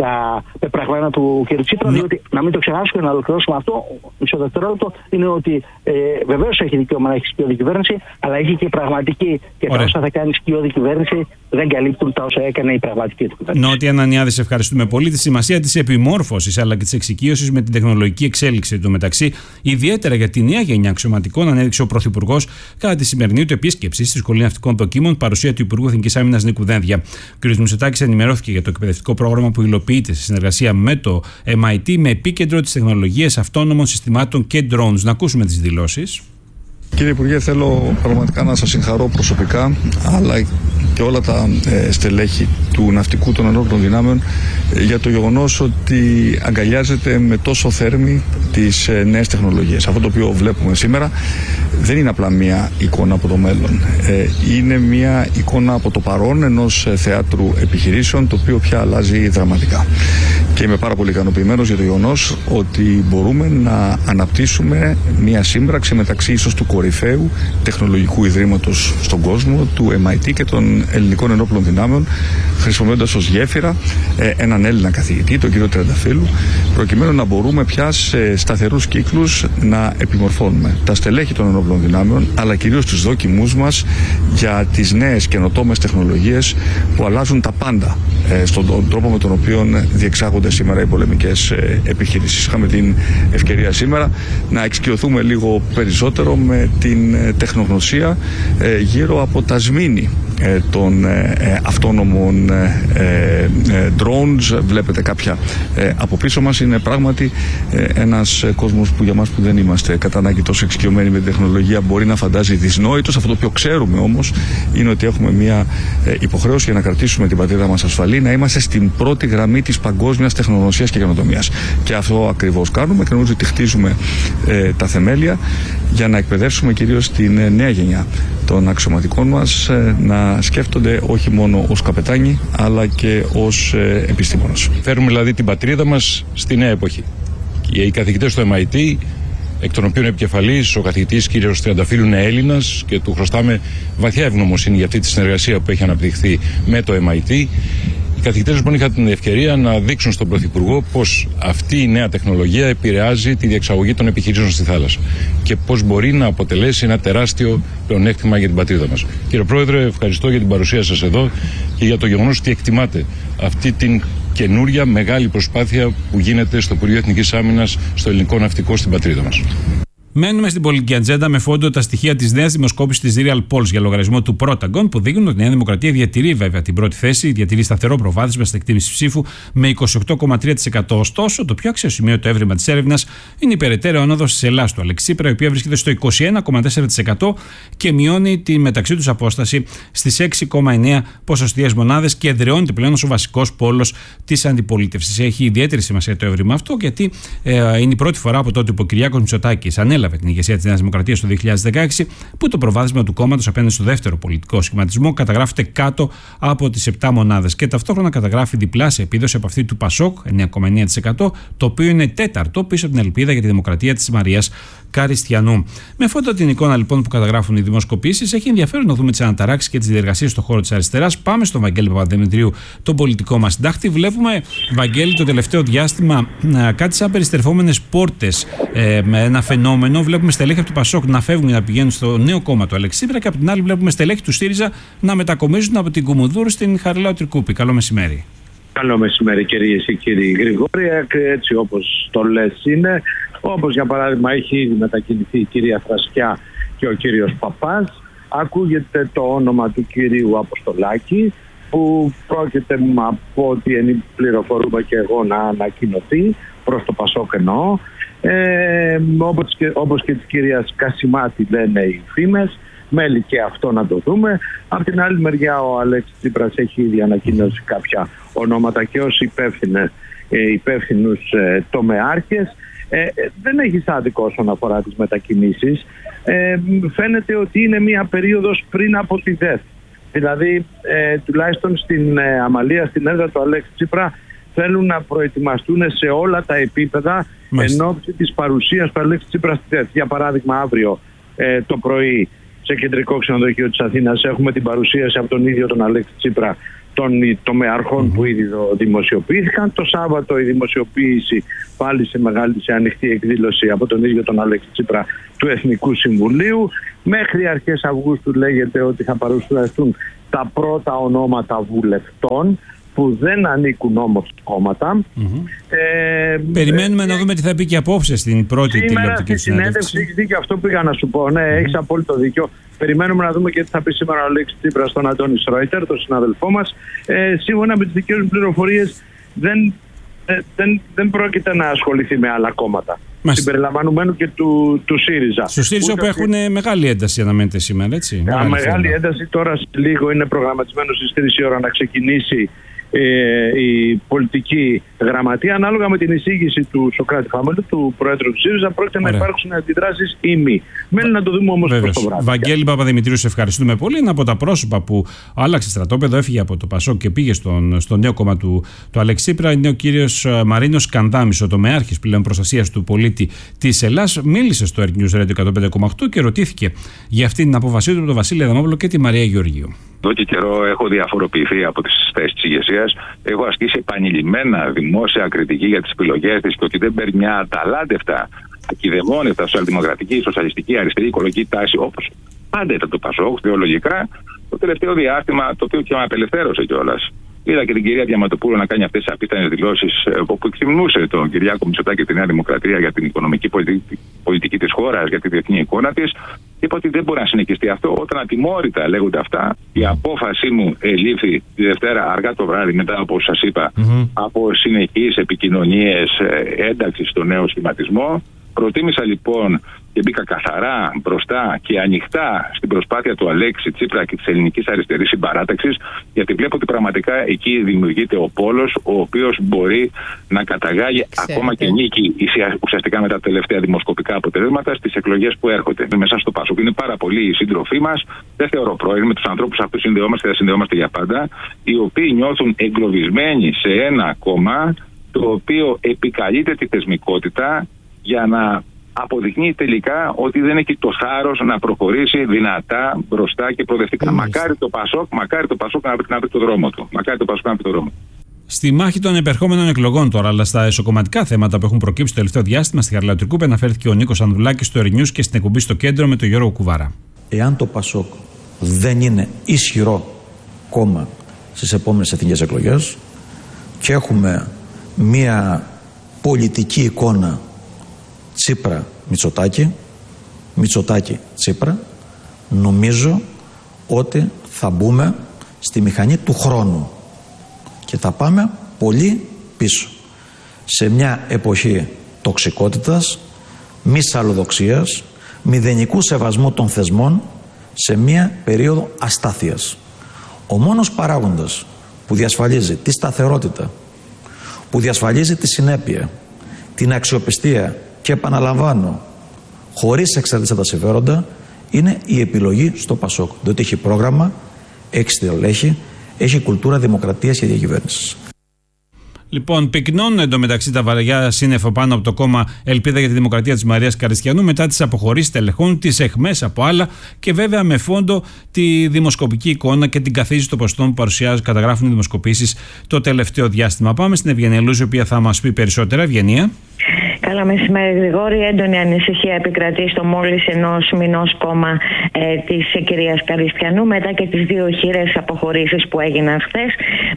τα πεπραγμένα του κ. Τσίπρα, διότι να μην το ξεχάσουμε, να ολοκληρώσουμε αυτό, μισό δευτερόλεπτο, είναι ότι βεβαίως έχει δικαίωμα να έχει σκιώδη κυβέρνηση, αλλά έχει και πραγματική. Και τα όσα θα κάνει σκιώδη κυβέρνηση δεν καλύπτουν τα όσα έκανε η πραγματική του κυβέρνηση. Νότια Ανανιάδη, ευχαριστούμε πολύ. Τη σημασία της επιμόρφωσης αλλά και της εξοικείωσης με την τεχνολογική εξέλιξη του μεταξύ, ιδιαίτερα για τη νέα γενιά αξιωματικών, ανέδειξε ο Πρωθυπουργός κατά τη σημερινή του επίσκεψη στη Σχολή Ναυτικών Δοκίμων, παρουσία του Υπουργού Εθνικής Άμυνας Νίκου Δένδια. Ο κ. Μητσοτάκης ενημερώθηκε για το εκπαιδευτικό πρόγραμμα που υλοποιείται σε συνεργασία με το MIT με επίκεντρο τις τεχνολογίες αυτόνομων συστημάτων και drones. Να ακούσουμε τις δηλώσεις. Κύριε Υπουργέ, θέλω πραγματικά να σας συγχαρώ προσωπικά, αλλά και όλα τα στελέχη του ναυτικού των ενόπλων δυνάμεων για το γεγονός ότι αγκαλιάζεται με τόσο θέρμη τις νέες τεχνολογίες. Αυτό το οποίο βλέπουμε σήμερα δεν είναι απλά μία εικόνα από το μέλλον. Είναι μία εικόνα από το παρόν ενός θεάτρου επιχειρήσεων, το οποίο πια αλλάζει δραματικά. Και είμαι πάρα πολύ ικανοποιημένος για το γεγονός ότι μπορούμε να αναπτύσσουμε μία σύμπραξη μεταξύ ίσως του κορυφαίου τεχνολογικού ιδρύματος στον κόσμο, του MIT και των ελληνικών ενόπλων δυνάμεων, χρησιμοποιώντας ως γέφυρα έναν Έλληνα καθηγητή, τον κύριο Τρενταφύλου, προκειμένου να μπορούμε πια σε σταθερούς κύκλους να επιμορφώνουμε τα στελέχη των ενόπλων δυνάμεων, αλλά κυρίως τους δόκιμους μας για τις νέες καινοτόμες τεχνολογίες που αλλάζουν τα πάντα στον τρόπο με τον οποίο διεξάγονται σήμερα οι πολεμικές επιχειρήσεις. Είχαμε την ευκαιρία σήμερα να εξοικειωθούμε λίγο περισσότερο με την τεχνογνωσία γύρω από τα σμήνη των αυτόνομων drones. Βλέπετε κάποια από πίσω μας. Είναι πράγματι ένας κόσμος που για μας που δεν είμαστε κατά ανάγκη τόσο εξοικειωμένοι με την τεχνολογία μπορεί να φαντάζει δυσνόητος. Αυτό το οποίο ξέρουμε όμως είναι ότι έχουμε μια υποχρέωση για να κρατήσουμε την πατρίδα μας ασφαλή, να είμαστε στην πρώτη γραμμή της παγκόσμιας τεχνογνωσίας και καινοτομίας. Και αυτό ακριβώς κάνουμε και νομίζω ότι χτίζουμε τα θεμέλια για να εκπαιδεύσουμε κυρίως την νέα γενιά των αξιωματικών μας να σκέφτονται όχι μόνο ως καπετάνοι αλλά και ως επιστήμονες. Φέρουμε δηλαδή την πατρίδα μας στη νέα εποχή. Οι καθηγητές του MIT, εκ των οποίων επικεφαλής ο καθηγητής κ. Τριανταφύλου είναι Έλληνας και του χρωστάμε βαθιά ευγνωμοσύνη για αυτή τη συνεργασία που έχει αναπτυχθεί με το MIT. Οι καθηγητές λοιπόν είχαν την ευκαιρία να δείξουν στον Πρωθυπουργό πώς αυτή η νέα τεχνολογία επηρεάζει τη διεξαγωγή των επιχειρήσεων στη θάλασσα και πώς μπορεί να αποτελέσει ένα τεράστιο πλεονέκτημα για την πατρίδα μας. Κύριε Πρόεδρε, ευχαριστώ για την παρουσία σας εδώ και για το γεγονός ότι εκτιμάτε αυτή την καινούρια μεγάλη προσπάθεια που γίνεται στο Υπουργείο Εθνικής Άμυνας, στο ελληνικό ναυτικό στην πατρίδα μας. Μένουμε στην πολιτική ατζέντα με φόντο τα στοιχεία της νέας δημοσκόπησης της Real Polls για λογαριασμό του Protagon, που δείχνουν ότι η Νέα Δημοκρατία διατηρεί βέβαια την πρώτη θέση, διατηρεί σταθερό προβάδισμα στην εκτίμηση ψήφου με 28,3%. Ωστόσο, το πιο αξιοσημείωτο έβριμα της έρευνας είναι η περαιτέρω άνοδος της Ελλάς του Αλέξη Τσίπρα, η οποία βρίσκεται στο 21,4% και μειώνει τη μεταξύ τους απόσταση στις 6,9 ποσοστιαίες μονάδες και εδραιώνεται πλέον ως ο βασικός πόλος της αντιπολίτευσης. Έχει ιδιαίτερη σημασία το έβριμα αυτό, γιατί είναι η πρώτη φορά από τότε που ο Κυριάκος Μητσοτάκης ανέλαβε την ηγεσία της Νέας Δημοκρατίας το 2016, που το προβάδισμα του κόμματος απέναντι στο δεύτερο πολιτικό σχηματισμό καταγράφεται κάτω από τις 7 μονάδες και ταυτόχρονα καταγράφει διπλάσια επίδοση από αυτή του Πασόκ, 9,9%, το οποίο είναι τέταρτο πίσω από την ελπίδα για τη δημοκρατία της Μαρίας Καριστιανού. Με φόντο την εικόνα λοιπόν που καταγράφουν οι δημοσκοπήσεις, έχει ενδιαφέρον να δούμε τις αναταράξεις και τις διεργασίες στον χώρο της αριστεράς. Πάμε στον Βαγγέλη Παπαδημητρίου, τον πολιτικό μας συντάκτη. Βλέπουμε, Βαγγέλη, το τελευταίο διάστημα κάτι σαν περιστερφόμενες πόρτες, με ένα φαινόμενο. Βλέπουμε στελέχη από του Πασόκ να φεύγουν και να πηγαίνουν στο νέο κόμμα του Αλέξη Τσίπρα, και από την άλλη βλέπουμε στελέχη του ΣΥΡΙΖΑ να μετακομίζουν από την Κουμουνδούρου στην Χαριλάου Τρικούπη. Καλό μεσημέρι. Καλό μεσημέρι, κυρίες και κύριοι. Γρηγόρια, έτσι όπως το λες είναι. Όπως για παράδειγμα έχει ήδη μετακινηθεί η κυρία Θρασκιά και ο κύριος Παπάς. Ακούγεται το όνομα του κυρίου Αποστολάκη, που πρόκειται από ό,τι πληροφορούμε και εγώ να ανακοινωθεί προς το Πασόκ εννοώ. Όπως και της κυρίας Κασιμάτη λένε οι φήμες. Μέλη και αυτό να το δούμε. Από την άλλη μεριά ο Αλέξης Τσίπρας έχει ήδη ανακοινώσει κάποια ονόματα και ως υπεύθυνους τομεάρχες. Δεν έχει άδικο όσον αφορά τις μετακινήσεις. Φαίνεται ότι είναι μια περίοδος πριν από τη ΔΕΘ. Δηλαδή τουλάχιστον στην Αμαλία, στην έδρα του Αλέξη Τσίπρα, θέλουν να προετοιμαστούν σε όλα τα επίπεδα εν ώψη της παρουσίας του Αλέξη Τσίπρα στη ΔΕΘ. Για παράδειγμα, αύριο το πρωί σε κεντρικό ξενοδοχείο της Αθήνας έχουμε την παρουσίαση από τον ίδιο τον Αλέξη Τσίπρα των τομεαρχών που ήδη δημοσιοποιήθηκαν. Το Σάββατο η δημοσιοποίηση πάλι σε ανοιχτή εκδήλωση από τον ίδιο τον Αλέξη Τσίπρα του Εθνικού Συμβουλίου. Μέχρι αρχές Αυγούστου λέγεται ότι θα παρουσιαστούν τα πρώτα ονόματα βουλευτών που δεν ανήκουν όμως κόμματα. Περιμένουμε να δούμε τι θα πει και απόψε στην πρώτη τηλεοπτική συνέντευξη. Έχεις δίκιο, αυτό πήγα να σου πω. Ναι, έχεις απόλυτο δίκιο. Περιμένουμε να δούμε και τι θα πει σήμερα ο Αλέξης Τσίπρας στον Αντώνη Σρόιτερ, τον συναδελφό μας. Σύμφωνα με τις δικές μου πληροφορίες, δεν πρόκειται να ασχοληθεί με άλλα κόμματα. Συμπεριλαμβανομένου και του ΣΥΡΙΖΑ. Στο ΣΥΡΙΖΑ που έχουν μεγάλη ένταση, αναμένεται σήμερα, έτσι. Μεγάλη ένταση. Τώρα λίγο είναι προγραμματισμένο στις 3 η ώρα να ξεκινήσει η πολιτική γραμματεία. Ανάλογα με την εισήγηση του Σωκράτη Χαμέλου, του Προέδρου του ΣΥΡΙΖΑ, πρόκειται να υπάρξουν αντιδράσεις ή μη. Μένει να το δούμε όμως προς το βράδυ. Βαγγέλη Παπαδημητρίου, σε ευχαριστούμε πολύ. Ένα από τα πρόσωπα που άλλαξε στρατόπεδο, έφυγε από το ΠΑΣΟΚ και πήγε στο νέο κόμμα του Αλέξη Τσίπρα, είναι ο κύριος Μαρίνος Κανδάμης, ο τομεάρχης πλέον προστασίας του πολίτη της Ελλάς. Μίλησε στο Earth News Radio 105,8 και ρωτήθηκε για αυτή την απόφασή του από τον Βασίλη Αδαμόπουλο και τη Μαρία Γεωργίου. Εδώ και καιρό έχω διαφοροποιηθεί από τις θέσεις της ηγεσίας. Έχω ασκήσει επανειλημμένα δημόσια κριτική για τις επιλογές της και ότι δεν παίρνει μια αταλάντευτα, ακιδεμόνευτα σοσιαλδημοκρατική, σοσιαλιστική, αριστερή, οικολογική τάση όπως πάντα ήταν το ΠΑΣΟΚ, θεολογικά. Το τελευταίο διάστημα, το οποίο και με απελευθέρωσε κιόλας. Είδα και την κυρία Διαματοπούλου να κάνει αυτές τις απίθανες δηλώσεις όπου εκτιμνούσε τον Κυριάκο Μητσοτάκη και τη Νέα Δημοκρατία για την οικονομική πολιτική της χώρας, για τη διεθνή εικόνα της. Είπα ότι δεν μπορεί να συνεχιστεί αυτό όταν ατιμόρυτα λέγονται αυτά. Η απόφασή μου ελήφθη τη Δευτέρα αργά το βράδυ, μετά από όσο σας είπα, από συνεχείς επικοινωνίες ένταξης στο νέο σχηματισμό. Προτίμησα λοιπόν και μπήκα καθαρά μπροστά και ανοιχτά στην προσπάθεια του Αλέξη Τσίπρα και της ελληνικής αριστερής συμπαράταξης, γιατί βλέπω ότι πραγματικά εκεί δημιουργείται ο πόλος ο οποίος μπορεί να καταγάγει ακόμα και νίκη ουσιαστικά με τα τελευταία δημοσκοπικά αποτελέσματα στις εκλογές που έρχονται. Μέσα στο ΠΑΣΟΚ είναι πάρα πολλοί οι σύντροφοί μας, δεν θεωρώ πρόβλημα, με τους ανθρώπους αυτούς συνδεόμαστε και θα συνδεόμαστε για πάντα, οι οποίοι νιώθουν εγκλωβισμένοι σε ένα κόμμα το οποίο επικαλείται τη θεσμικότητα για να αποδεικνύει τελικά ότι δεν έχει το θάρρος να προχωρήσει δυνατά μπροστά και προοδευτικά. Μακάρι το ΠΑΣΟΚ να βρει το δρόμο του. Στη μάχη των επερχόμενων εκλογών τώρα, αλλά στα εσωκομματικά θέματα που έχουν προκύψει το τελευταίο διάστημα, στη Χαριλάου Τρικούπη αναφέρθηκε ο Νίκος Ανδουλάκης στο Earth News και στην εκπομπή στο Κέντρο με τον Γιώργο Κουβάρα. Εάν το ΠΑΣΟΚ δεν είναι ισχυρό κόμμα στις επόμενες εθνικές εκλογές και έχουμε μία πολιτική εικόνα Τσίπρα-Μητσοτάκη, Μητσοτάκη-Τσίπρα, νομίζω ότι θα μπούμε στη μηχανή του χρόνου και θα πάμε πολύ πίσω σε μια εποχή τοξικότητας, μη σαλλοδοξίας, μηδενικού σεβασμού των θεσμών, σε μια περίοδο αστάθειας. Ο μόνος παράγοντας που διασφαλίζει τη σταθερότητα, που διασφαλίζει τη συνέπεια, την αξιοπιστία και επαναλαμβάνω, χωρίς εξαρτησία τα συμφέροντα, είναι η επιλογή στο ΠΑΣΟΚ. Διότι έχει πρόγραμμα, έχει στελέχη, έχει κουλτούρα δημοκρατίας και διακυβέρνησης. Λοιπόν, πυκνώνουν εντωμεταξύ τα βαριά σύννεφα πάνω από το κόμμα Ελπίδα για τη Δημοκρατία της Μαρίας Καριστιανού μετά τις αποχωρήσεις τελεχών, τις εχμές από άλλα και βέβαια με φόντο τη δημοσκοπική εικόνα και την καθίζηση των ποσοστών που καταγράφουν οι δημοσκοπήσεις το τελευταίο διάστημα. Πάμε στην Ευγενία Λούζη, η οποία θα μας πει περισσότερα. Ευγενία. Καλά μεσημέρι, Γρηγόρη. Έντονη ανησυχία επικρατεί στο μόλις ενός μηνός κόμμα της κυρίας Καριστιανού μετά και τις 2 χειρές αποχωρήσεις που έγιναν χθες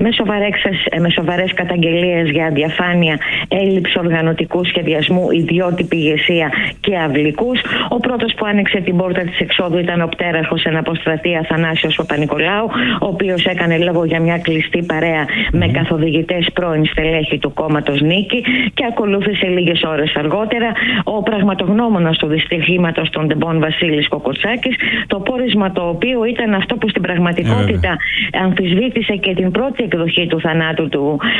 με σοβαρές καταγγελίες για αδιαφάνεια, έλλειψη οργανωτικού σχεδιασμού, ιδιότυπη ηγεσία και αυλικούς. Ο πρώτος που άνοιξε την πόρτα της εξόδου ήταν ο πτέραρχος εν αποστρατή Αθανάσιος Παπα-Νικολάου, ο οποίος έκανε λόγο για μια κλειστή παρέα με καθοδηγητές πρώην στελέχη του κόμματος Νίκη και ακολούθησε λίγες ώρες αργότερα ο πραγματογνώμονας του δυστυχήματος των Ντεμπών Βασίλης Κοκοτσάκης, το πόρισμα το οποίο ήταν αυτό που στην πραγματικότητα αμφισβήτησε και την πρώτη εκδοχή του θανάτου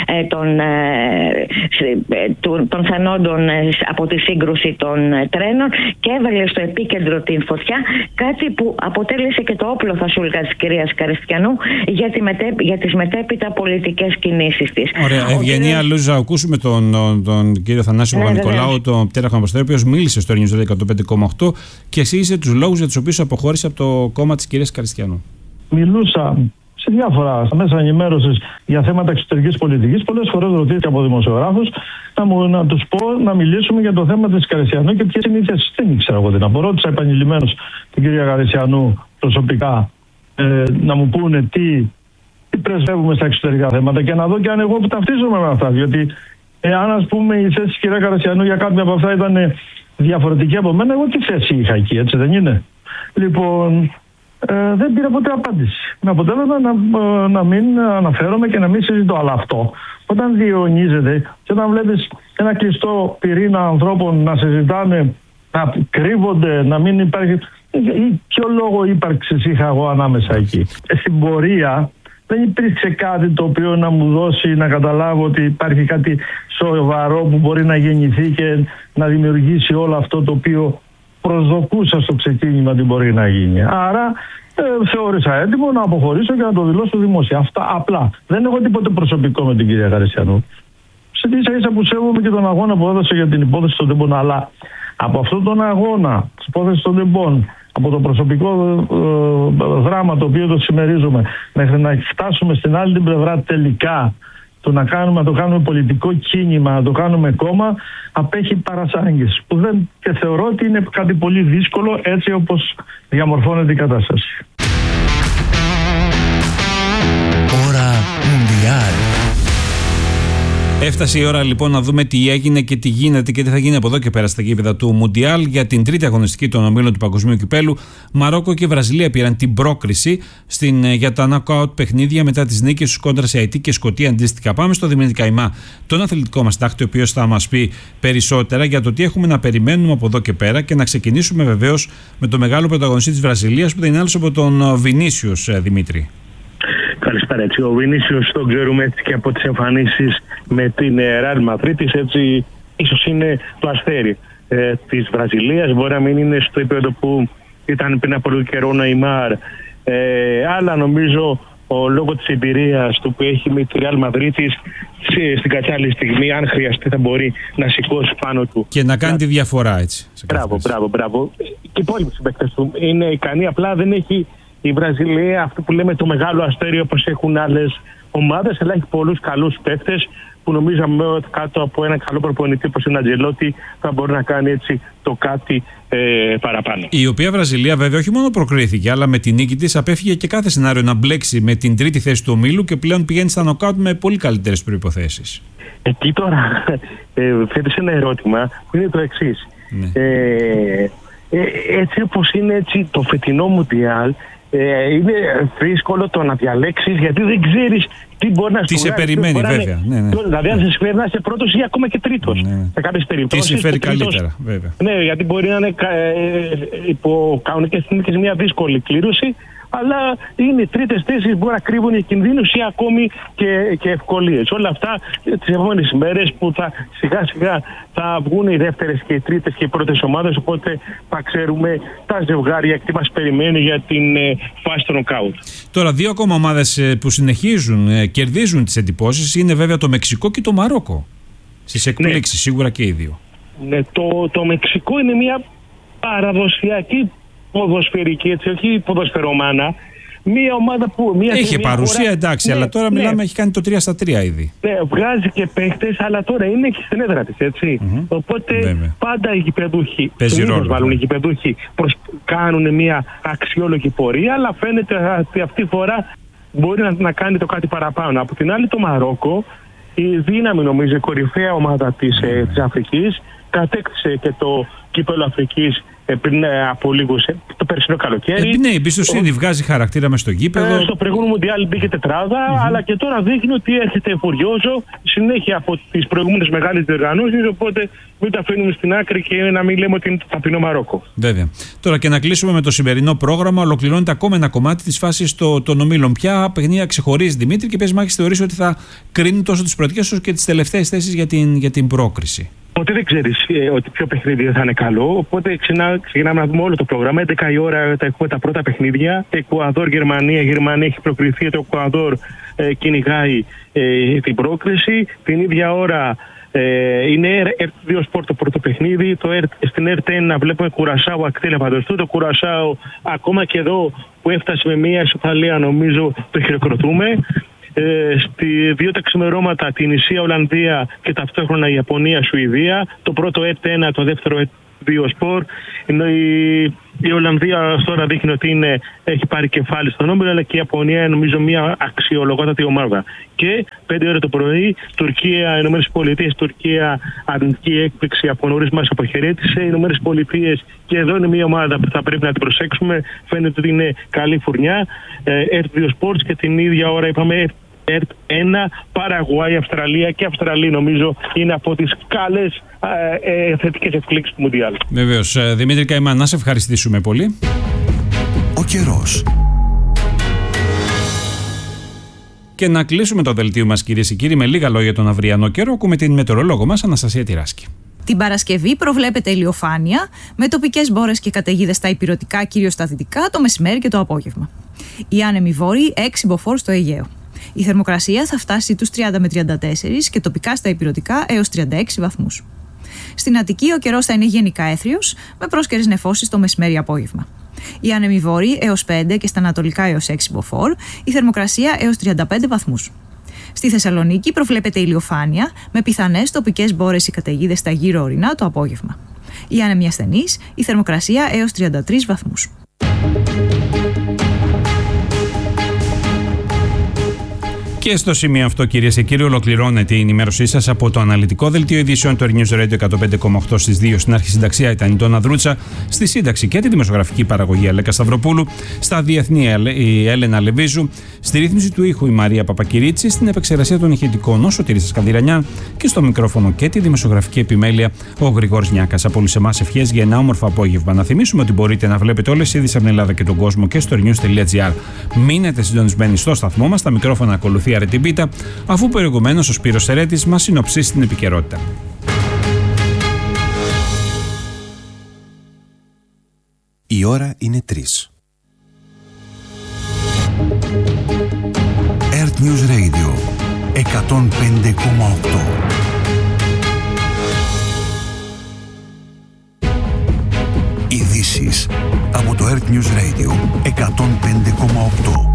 των θανόντων από τη σύγκρουση των τρένων και έβαλε στο επίκεντρο την φωτιά, κάτι που αποτέλεσε και το όπλο φασούλκα της κυρίας Καριστιανού για τις μετέπειτα πολιτικές κινήσεις της. Ωραία. Ευγενία Λούζα, ακούσουμε τον κύριο Θανάσιο Παπα-Νικολάου, τον πτέραρχο αποστολή, ο οποίος μίλησε στο Earth News 105,8 και εσύγησε τους λόγους για τους οποίους αποχώρησε από το κόμμα της κυρίας Καριστιανού. Μιλούσα σε διάφορα μέσα ενημέρωσης για θέματα εξωτερικής πολιτικής. Πολλές φορές ρωτήθηκα από δημοσιογράφους να τους πω να μιλήσουμε για το θέμα της Καρεσιανού και ποιες είναι οι θέσεις. Δεν ήξερα εγώ τι να πω. Ρώτησα επανειλημμένως την κυρία Καρεσιανού προσωπικά να μου πούνε τι πρεσβεύουμε στα εξωτερικά θέματα και να δω και αν εγώ που ταυτίζομαι με αυτά. Διότι αν ας πούμε η θέση της κυρία Καρεσιανού για κάποια από αυτά ήταν διαφορετική από μένα, εγώ τι θέση είχα εκεί, έτσι δεν είναι? Λοιπόν, δεν πήρα ποτέ απάντηση. Με αποτέλεσμα να μην αναφέρομαι και να μην συζητώ. Αλλά αυτό, όταν διαιωνίζεται και όταν βλέπεις ένα κλειστό πυρήνα ανθρώπων να συζητάνε, να κρύβονται, να μην υπάρχει. Ποιο λόγο ύπαρξης είχα εγώ ανάμεσα εκεί? Στην πορεία δεν υπήρξε κάτι το οποίο να μου δώσει να καταλάβω ότι υπάρχει κάτι σοβαρό που μπορεί να γεννηθεί και να δημιουργήσει όλο αυτό το οποίο προσδοκούσα στο ξεκίνημα ότι μπορεί να γίνει. Άρα θεώρησα έτοιμο να αποχωρήσω και να το δηλώσω δημόσια. Αυτά απλά. Δεν έχω τίποτε προσωπικό με την κυρία Καρεσιανού. Σε ίσα που σέβομαι και τον αγώνα που έδωσε για την υπόθεση των τεμπών. Αλλά από αυτόν τον αγώνα της υπόθεσης των τεμπών, από το προσωπικό δράμα το οποίο το συμμερίζουμε, μέχρι να φτάσουμε στην άλλη την πλευρά τελικά, να το κάνουμε πολιτικό κίνημα, να το κάνουμε κόμμα, απέχει παρασάγγες. Και θεωρώ ότι είναι κάτι πολύ δύσκολο έτσι όπως διαμορφώνεται η κατάσταση. Ώρα Μουντιάλ. Έφτασε η ώρα λοιπόν να δούμε τι έγινε και τι γίνεται και τι θα γίνει από εδώ και πέρα στα γήπεδα του Μουντιάλ για την τρίτη αγωνιστική των ομίλων του Παγκοσμίου Κυπέλου. Μαρόκο και Βραζιλία πήραν την πρόκριση για τα knockout παιχνίδια μετά τις νίκες τους κόντρα σε Αιτή και Σκωτία αντίστοιχα. Πάμε στο Δημήτρη Καημά, τον αθλητικό μας τάκτη, ο οποίος θα μας πει περισσότερα για το τι έχουμε να περιμένουμε από εδώ και πέρα και να ξεκινήσουμε βεβαίως με το μεγάλο πρωταγωνιστή της Βραζιλίας που δεν είναι άλλος από τον Βινίσιους, Δημήτρη. Καλησπέρα. Έτσι. Ο Βινίσιους τον ξέρουμε έτσι και από τις εμφανίσεις με την Ρεάλ Μαδρίτης, έτσι ίσως είναι το αστέρι της Βραζιλίας. Μπορεί να μην είναι στο επίπεδο που ήταν πριν από λίγο καιρό ο Νεϊμάρ, αλλά νομίζω λόγω της εμπειρίας του που έχει με τη Ρεάλ Μαδρίτης στην κατάλληλη στιγμή, αν χρειαστεί, θα μπορεί να σηκώσει πάνω του και να κάνει τη διαφορά, έτσι. Μπράβο. Και οι υπόλοιποι συμπαίκτες του είναι ικανοί, απλά δεν έχει η Βραζιλία αυτό που λέμε το μεγάλο αστέρι όπως έχουν άλλες ομάδες, αλλά έχει πολλούς καλούς παίκτες που νομίζαμε ότι κάτω από ένα καλό προπονητή όπως είναι Αντζελότη θα μπορεί να κάνει έτσι το κάτι παραπάνω. Η οποία Βραζιλία βέβαια όχι μόνο προκρίθηκε, αλλά με την νίκη της απέφυγε και κάθε σενάριο να μπλέξει με την τρίτη θέση του ομίλου και πλέον πηγαίνει στα νοκάουτ με πολύ καλύτερες προϋποθέσεις. Εκεί τώρα θέτεις ένα ερώτημα που είναι το εξής. Ναι. Έτσι όπως είναι έτσι το φετινό Μουντιάλ, είναι δύσκολο το να διαλέξεις γιατί δεν ξέρεις τι μπορεί να σου τι σε περιμένει βέβαια. Ναι. Δηλαδή αν σε συμφέρει να είσαι πρώτος ή ακόμα και τρίτος σε κάποιες περιπτώσεις. Τι συμφέρει καλύτερα βέβαια. Ναι, γιατί μπορεί να είναι υπό κανονικές συνθήκες μια δύσκολη κλήρωση, αλλά είναι τρίτες θέσεις που μπορεί να κρύβουν οι κινδύνους ή ακόμη και ευκολίες. Όλα αυτά τις επόμενες ημέρες που σιγά σιγά θα βγουν οι δεύτερες και οι τρίτες και οι πρώτες ομάδες, οπότε θα ξέρουμε τα ζευγάρια και τι μας περιμένει για την φάση των νοκάουτ. Τώρα δύο ακόμα ομάδες που συνεχίζουν, κερδίζουν τις εντυπώσεις είναι βέβαια το Μεξικό και το Μαρόκο. Στις εκπλήξεις σίγουρα και οι δύο. Ναι, το Μεξικό είναι μια παραδοσιακή ποδοσφαιρική, έτσι, όχι ποδοσφαιρομάνα. Μια ομάδα που. Είχε παρουσία, χώρα, εντάξει, αλλά τώρα μιλάμε, έχει κάνει το 3-3 ήδη. Ναι, βγάζει και παίχτες, αλλά τώρα είναι και στην έδρα της, έτσι. Οπότε πάντα οι γηπεδούχοι, οι γηπεδούχοι κάνουν μια αξιόλογη πορεία, αλλά φαίνεται ότι αυτή τη φορά μπορεί να κάνει το κάτι παραπάνω. Από την άλλη, το Μαρόκο, η δύναμη, νομίζω, η κορυφαία ομάδα της Αφρικής, κατέκτησε και το κύπελλο Αφρικής πριν από λίγο το περσινό καλοκαίρι. Ναι, η εμπιστοσύνη βγάζει χαρακτήρα μες στο γήπεδο. Στο προηγούμενο Μουντιάλ μπήκε τετράδα, αλλά και τώρα δείχνει ότι έρχεται φουριόζο συνέχεια από τις προηγούμενες μεγάλες διοργανώσεις. Οπότε μην τα αφήνουμε στην άκρη και να μην λέμε ότι είναι το ταπεινό Μαρόκο. Βέβαια. Τώρα και να κλείσουμε με το σημερινό πρόγραμμα. Ολοκληρώνεται ακόμα ένα κομμάτι της φάσης των ομίλων. Ποια παιχνίδια ξεχωρίζει, Δημήτρη, και ποιες μάχες θεωρείς ότι θα κρίνουν τόσο τις πρωτικές όσο και τις τελευταίες θέσεις για την πρόκριση? Ποτέ δεν ξέρεις ότι ποιο παιχνίδι θα είναι καλό. Οπότε ξεκινάμε να δούμε όλο το πρόγραμμα. 11 η ώρα έχουμε τα πρώτα παιχνίδια. Εκουαδόρ-Γερμανία. Η Γερμανία έχει προκριθεί. Το Εκουαδόρ κυνηγάει την πρόκριση. Την ίδια ώρα Είναι RT2 Sport το πρώτο παιχνίδι. Στην RT1 βλέπουμε Κουρασάο Ακτή Λεβαδοστού. Το Κουρασάο, ακόμα και εδώ που έφτασε με μια ισοπαλία, νομίζω το χειροκροτούμε. Στη 2 τα ξημερώματα την Ισία Ολλανδία και ταυτόχρονα Ιαπωνία Σουηδία. Το πρώτο RT1, το δεύτερο RT2 Sport. Ενώ η Ολλανδία τώρα δείχνει ότι έχει πάρει κεφάλι στον όμιλο, αλλά και η Ιαπωνία νομίζω μια αξιολογότατη ομάδα. Και 5 ώρα το πρωί, Τουρκία, Ηνωμένες Πολιτείες, Τουρκία, αρνητική έκπληξη από νωρίς μας αποχαιρέτησε. Οι Ηνωμένες Πολιτείες, και εδώ είναι μια ομάδα που θα πρέπει να την προσέξουμε. Φαίνεται ότι είναι καλή φουρνιά. RT2 Sports και την ίδια ώρα είπαμε RT1, Παραγουάη, Αυστραλία, και Αυστραλία νομίζω είναι από τις καλές θετικές εκπλήξεις του Μουντιάλ. Βεβαίως. Δημήτρη Καημάν, να σε ευχαριστήσουμε πολύ. Ο καιρός. Και να κλείσουμε το δελτίο μας, κυρίες και κύριοι, με λίγα λόγια τον αυριανό καιρό. Ακούμε την μετεωρολόγο μας, Αναστασία Τυράσκη. Την Παρασκευή προβλέπεται ηλιοφάνεια με τοπικές μπόρες και καταιγίδες στα ηπειρωτικά, κυρίως στα δυτικά, το μεσημέρι και το απόγευμα. Οι άνεμοι βόρειοι 6 μποφόρ στο Αιγαίο. Η θερμοκρασία θα φτάσει τους 30 με 34 και τοπικά στα ηπειρωτικά έως 36 βαθμούς. Στην Αττική ο καιρός θα είναι γενικά έθριος, με πρόσκαιρες νεφώσεις το μεσημέρι-απόγευμα. Οι άνεμοι βόρειοι έως 5 και στα ανατολικά έως 6 μποφόρ, η θερμοκρασία έως 35 βαθμούς. Στη Θεσσαλονίκη προβλέπεται ηλιοφάνεια με πιθανές τοπικές μπόρες ή καταιγίδες στα γύρω ορεινά το απόγευμα. Οι άνεμοι ασθενείς, η θερμοκρασία έως 33 βαθμούς. Και στο σημείο αυτό, κυρίες και κύριοι, ολοκληρώνεται η ενημέρωσή σας από το αναλυτικό δελτίο ειδήσεων του News Radio 105,8 στις 2. Στην αρχισυνταξία ήταν η Ντόνα Δρούτσα, στη σύνταξη και τη δημοσιογραφική παραγωγή Αλέκα Σταυροπούλου, στα διεθνή η Έλενα Λεβίζου, στη ρύθμιση του ήχου η Μαρία Παπακυρίτση, στην επεξεργασία των ηχητικών ο Σωτήρης Σκανδυρανιάν και στο μικρόφωνο και τη δημοσιογραφική επιμέλεια ο Γρηγόρης Νιάκας. Από όλους εμάς ευχές για ένα όμορφο απόγευμα. Να θυμίσουμε ότι μπορείτε να βλέπετε όλες τις ειδήσεις από την Ελλάδα και τον κόσμο και στο news.gr. Μείνετε συντονισμένοι στο σταθμό μας, τα μικρόφωνα ακολουθεί Αρετή Μπίτα, αφού προηγουμένως ο Σπύρος Σερέτης μας συνοψίσει την επικαιρότητα. Η ώρα είναι 3. Earth News Radio 105,8. Ειδήσεις από το Earth News Radio 105,8.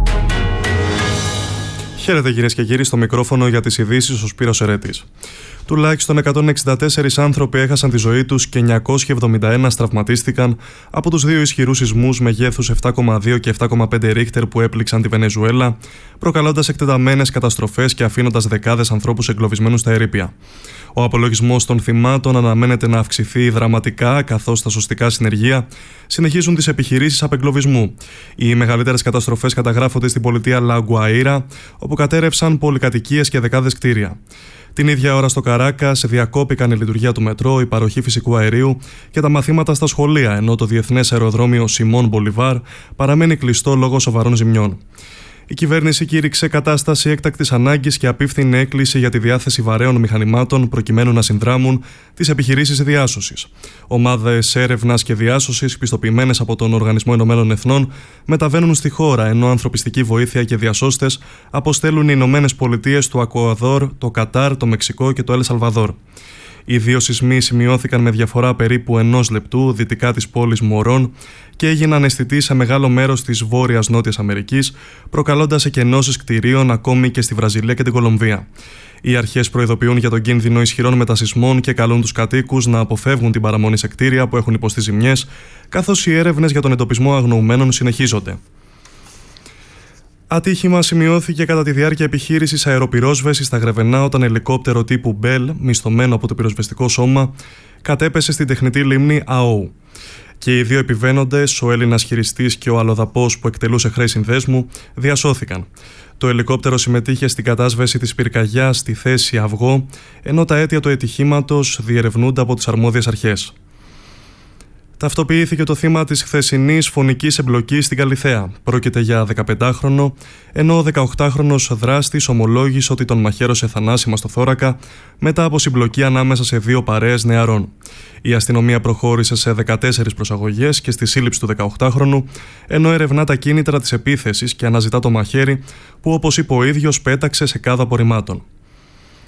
Χαίρετε κυρίες και κύριοι, στο μικρόφωνο για τις ειδήσεις ο Σπύρος Σερέτης. Τουλάχιστον 164 άνθρωποι έχασαν τη ζωή τους και 971 τραυματίστηκαν από τους δύο ισχυρούς σεισμούς μεγέθους 7,2 και 7,5 ρίχτερ που έπληξαν τη Βενεζουέλα, προκαλώντας εκτεταμένες καταστροφές και αφήνοντας δεκάδες ανθρώπους εγκλωβισμένους στα ερείπια. Ο απολογισμός των θυμάτων αναμένεται να αυξηθεί δραματικά, καθώς τα σωστικά συνεργεία συνεχίζουν τις επιχειρήσεις απεγκλωβισμού. Οι μεγαλύτερες καταστροφές καταγράφονται στην πολιτεία Λαγκουαΐρα, όπου κατέρευσαν πολυκατοικίες και δεκάδες κτίρια. Την ίδια ώρα στο Καράκας διακόπηκαν η λειτουργία του μετρό, η παροχή φυσικού αερίου και τα μαθήματα στα σχολεία, ενώ το διεθνές αεροδρόμιο Σιμών Μπολιβάρ παραμένει κλειστό λόγω σοβαρών ζημιών. Η κυβέρνηση κήρυξε κατάσταση έκτακτης ανάγκης και απίφθινε έκκληση για τη διάθεση βαρέων μηχανημάτων προκειμένου να συνδράμουν τις επιχειρήσεις διάσωσης. Ομάδες έρευνας και διάσωσης, πιστοποιημένες από τον Οργανισμό Ηνωμένων Εθνών, μεταβαίνουν στη χώρα, ενώ ανθρωπιστική βοήθεια και διασώστες αποστέλουν οι Ηνωμένες Πολιτείες, το Εκουαδόρ, το Κατάρ, το Μεξικό και το Ελ Σαλβαδόρ. Οι δύο σεισμοί σημειώθηκαν με διαφορά περίπου 1 λεπτού δυτικά της πόλης Μορών και έγιναν αισθητοί σε μεγάλο μέρος της Βόρειας Νότιας Αμερικής, προκαλώντας εκενώσεις κτηρίων ακόμη και στη Βραζιλία και την Κολομβία. Οι αρχές προειδοποιούν για τον κίνδυνο ισχυρών μετασεισμών και καλούν τους κατοίκους να αποφεύγουν την παραμονή σε κτίρια που έχουν υποστεί ζημιές, καθώς οι έρευνες για τον εντοπισμό αγνοουμένων συνεχίζονται. Ατύχημα σημειώθηκε κατά τη διάρκεια επιχείρησης αεροπυρόσβεσης στα Γρεβενά όταν ελικόπτερο τύπου Bell, μισθωμένο από το πυροσβεστικό σώμα, κατέπεσε στην τεχνητή λίμνη Αόου. Και οι δύο επιβαίνοντες, ο Έλληνας χειριστής και ο αλλοδαπός που εκτελούσε χρέη συνδέσμου, διασώθηκαν. Το ελικόπτερο συμμετείχε στην κατάσβεση της πυρκαγιάς στη θέση Αυγό, ενώ τα αίτια του ατυχήματος διερευνούνται από τις αρμόδιες αρχές. Ταυτοποιήθηκε το θύμα της χθεσινής φωνικής εμπλοκής στην Καλιθέα. Πρόκειται για 15χρονο, ενώ ο 18χρονος δράστης ομολόγησε ότι τον μαχαίρωσε θανάσιμα στο θώρακα μετά από συμπλοκή ανάμεσα σε δύο παρέες νεαρών. Η αστυνομία προχώρησε σε 14 προσαγωγές και στη σύλληψη του 18χρονου, ενώ ερευνά τα κίνητρα της επίθεσης και αναζητά το μαχαίρι που, όπως είπε ο ίδιος, πέταξε σε κάδο απορριμμάτων.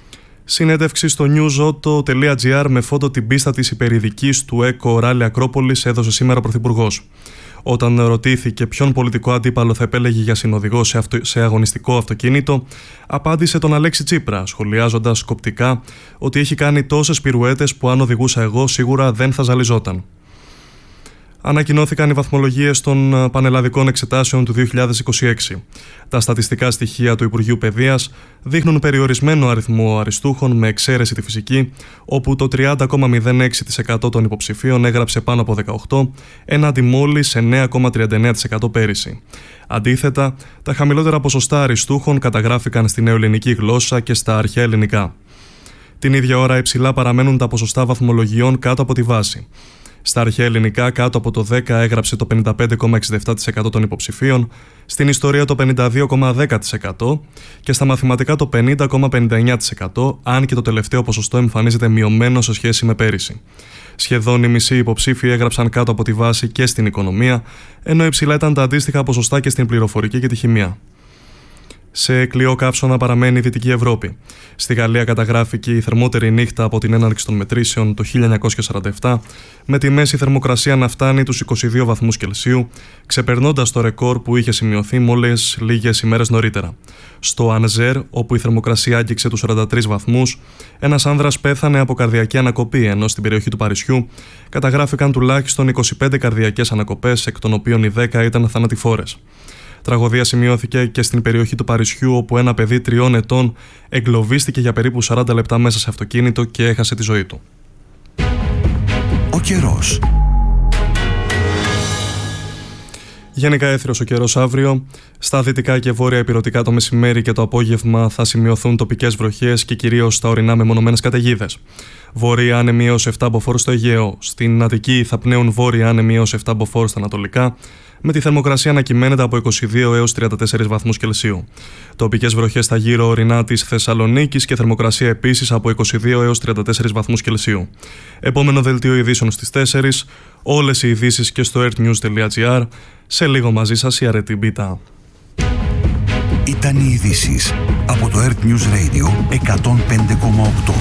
Συνέντευξη στο newsauto.gr με φώτο την πίστα της υπερηδικής του ΕΚΟ Ράλι Ακρόπολης έδωσε σήμερα ο Πρωθυπουργός. Όταν ρωτήθηκε ποιον πολιτικό αντίπαλο θα επέλεγε για συνοδηγό σε αγωνιστικό αυτοκίνητο, απάντησε τον Αλέξη Τσίπρα, σχολιάζοντας σκοπτικά ότι έχει κάνει τόσες πυρουέτες που αν οδηγούσα εγώ σίγουρα δεν θα ζαλιζόταν. Ανακοινώθηκαν οι βαθμολογίες των πανελλαδικών εξετάσεων του 2026. Τα στατιστικά στοιχεία του Υπουργείου Παιδείας δείχνουν περιορισμένο αριθμό αριστούχων με εξαίρεση τη φυσική, όπου το 30,06% των υποψηφίων έγραψε πάνω από 18, έναντι μόλις 9,39% πέρυσι. Αντίθετα, τα χαμηλότερα ποσοστά αριστούχων καταγράφηκαν στη νεοελληνική γλώσσα και στα αρχαία ελληνικά. Την ίδια ώρα υψηλά παραμένουν τα ποσοστά βαθμολογιών κάτω από τη βάση. Στα αρχαία ελληνικά κάτω από το 10 έγραψε το 55,67% των υποψηφίων, στην ιστορία το 52,10% και στα μαθηματικά το 50,59%, αν και το τελευταίο ποσοστό εμφανίζεται μειωμένο σε σχέση με πέρυσι. Σχεδόν οι μισοί υποψήφοι έγραψαν κάτω από τη βάση και στην οικονομία, ενώ υψηλά ήταν τα αντίστοιχα ποσοστά και στην πληροφορική και τη χημεία. Σε κλειό καύσωνα παραμένει η Δυτική Ευρώπη. Στη Γαλλία καταγράφηκε η θερμότερη νύχτα από την έναρξη των μετρήσεων το 1947, με τη μέση θερμοκρασία να φτάνει τους 22 βαθμούς Κελσίου, ξεπερνώντας το ρεκόρ που είχε σημειωθεί μόλις λίγες ημέρες νωρίτερα. Στο Ανζέρ, όπου η θερμοκρασία άγγιξε τους 43 βαθμούς, ένας άνδρας πέθανε από καρδιακή ανακοπή, ενώ στην περιοχή του Παρισιού καταγράφηκαν τουλάχιστον 25 καρδιακές ανακοπές, εκ των οποίων οι 10 ήταν θανατηφόρες. Τραγωδία σημειώθηκε και στην περιοχή του Παρισιού, όπου ένα παιδί 3 ετών εγκλωβίστηκε για περίπου 40 λεπτά μέσα σε αυτοκίνητο και έχασε τη ζωή του. Ο καιρός. Γενικά έθριος ο καιρός αύριο. Στα δυτικά και βόρεια ηπειρωτικά το μεσημέρι και το απόγευμα θα σημειωθούν τοπικές βροχές και κυρίως στα ορεινά μεμονωμένες καταιγίδες. Βόρεια άνεμοι έως 7 μποφόρ στο Αιγαίο. Στην Αττική θα πνέουν βόρεια άνεμοι έως 7 μποφόρ στα ανατολικά, με τη θερμοκρασία να κυμαίνεται από 22 έως 34 βαθμούς Κελσίου. Τοπικές βροχές στα γύρω ορεινά της Θεσσαλονίκης και θερμοκρασία επίσης από 22 έως 34 βαθμούς Κελσίου. Επόμενο δελτίο ειδήσεων στις 4. Όλες οι ειδήσεις και στο earthnews.gr. Σε λίγο μαζί σας η Αρετή Μπίτα. Ήταν οι ειδήσεις από το Earth News Radio 105,8.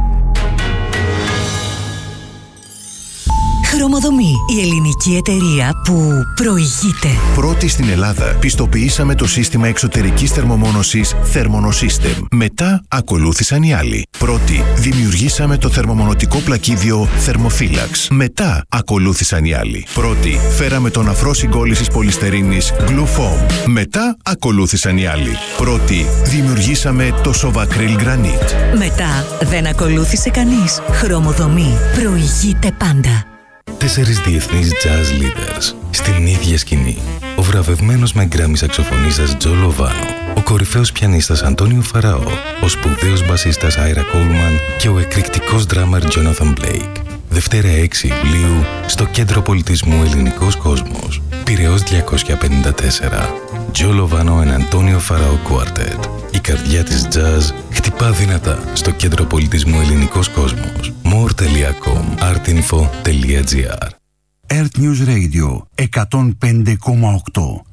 Χρωμοδομή, η ελληνική εταιρεία που προηγείται. Πρώτη στην Ελλάδα πιστοποιήσαμε το σύστημα εξωτερικής θερμομόνωσης Thermonosystem. Μετά ακολούθησαν οι άλλοι. Πρώτη δημιουργήσαμε το θερμομονωτικό πλακίδιο Thermophilax. Μετά ακολούθησαν οι άλλοι. Πρώτη φέραμε τον αφρό συγκόλλησης πολυστερίνης Glufoam. Μετά ακολούθησαν οι άλλοι. Πρώτη δημιουργήσαμε το Sovacryl Granite. Μετά δεν ακολούθησε κανείς. Χρωμοδομή προηγείται πάντα. 4 διεθνείς jazz leaders στην ίδια σκηνή. Ο βραβευμένος με γκράμι σαξοφωνίστας Τζο Λοβάνο, ο κορυφαίος πιανίστας Αντώνιο Φαραώ, ο σπουδαίος μπασίστας Άιρα Κόλμαν και ο εκρηκτικός ντράμερ Τζόναθαν Μπλέικ. Δευτέρα 6 Ιουλίου στο Κέντρο Πολιτισμού Ελληνικός Κόσμος. Πειραιώς 254. Τζο Λοβάνο and Αντώνιο Φαραώ Quartet. Η καρδιά της jazz χτυπά δυνατά στο Κέντρο Πολιτισμού Ελληνικός Κόσμος. more.com artinfo.gr. Earth News Radio 105,8.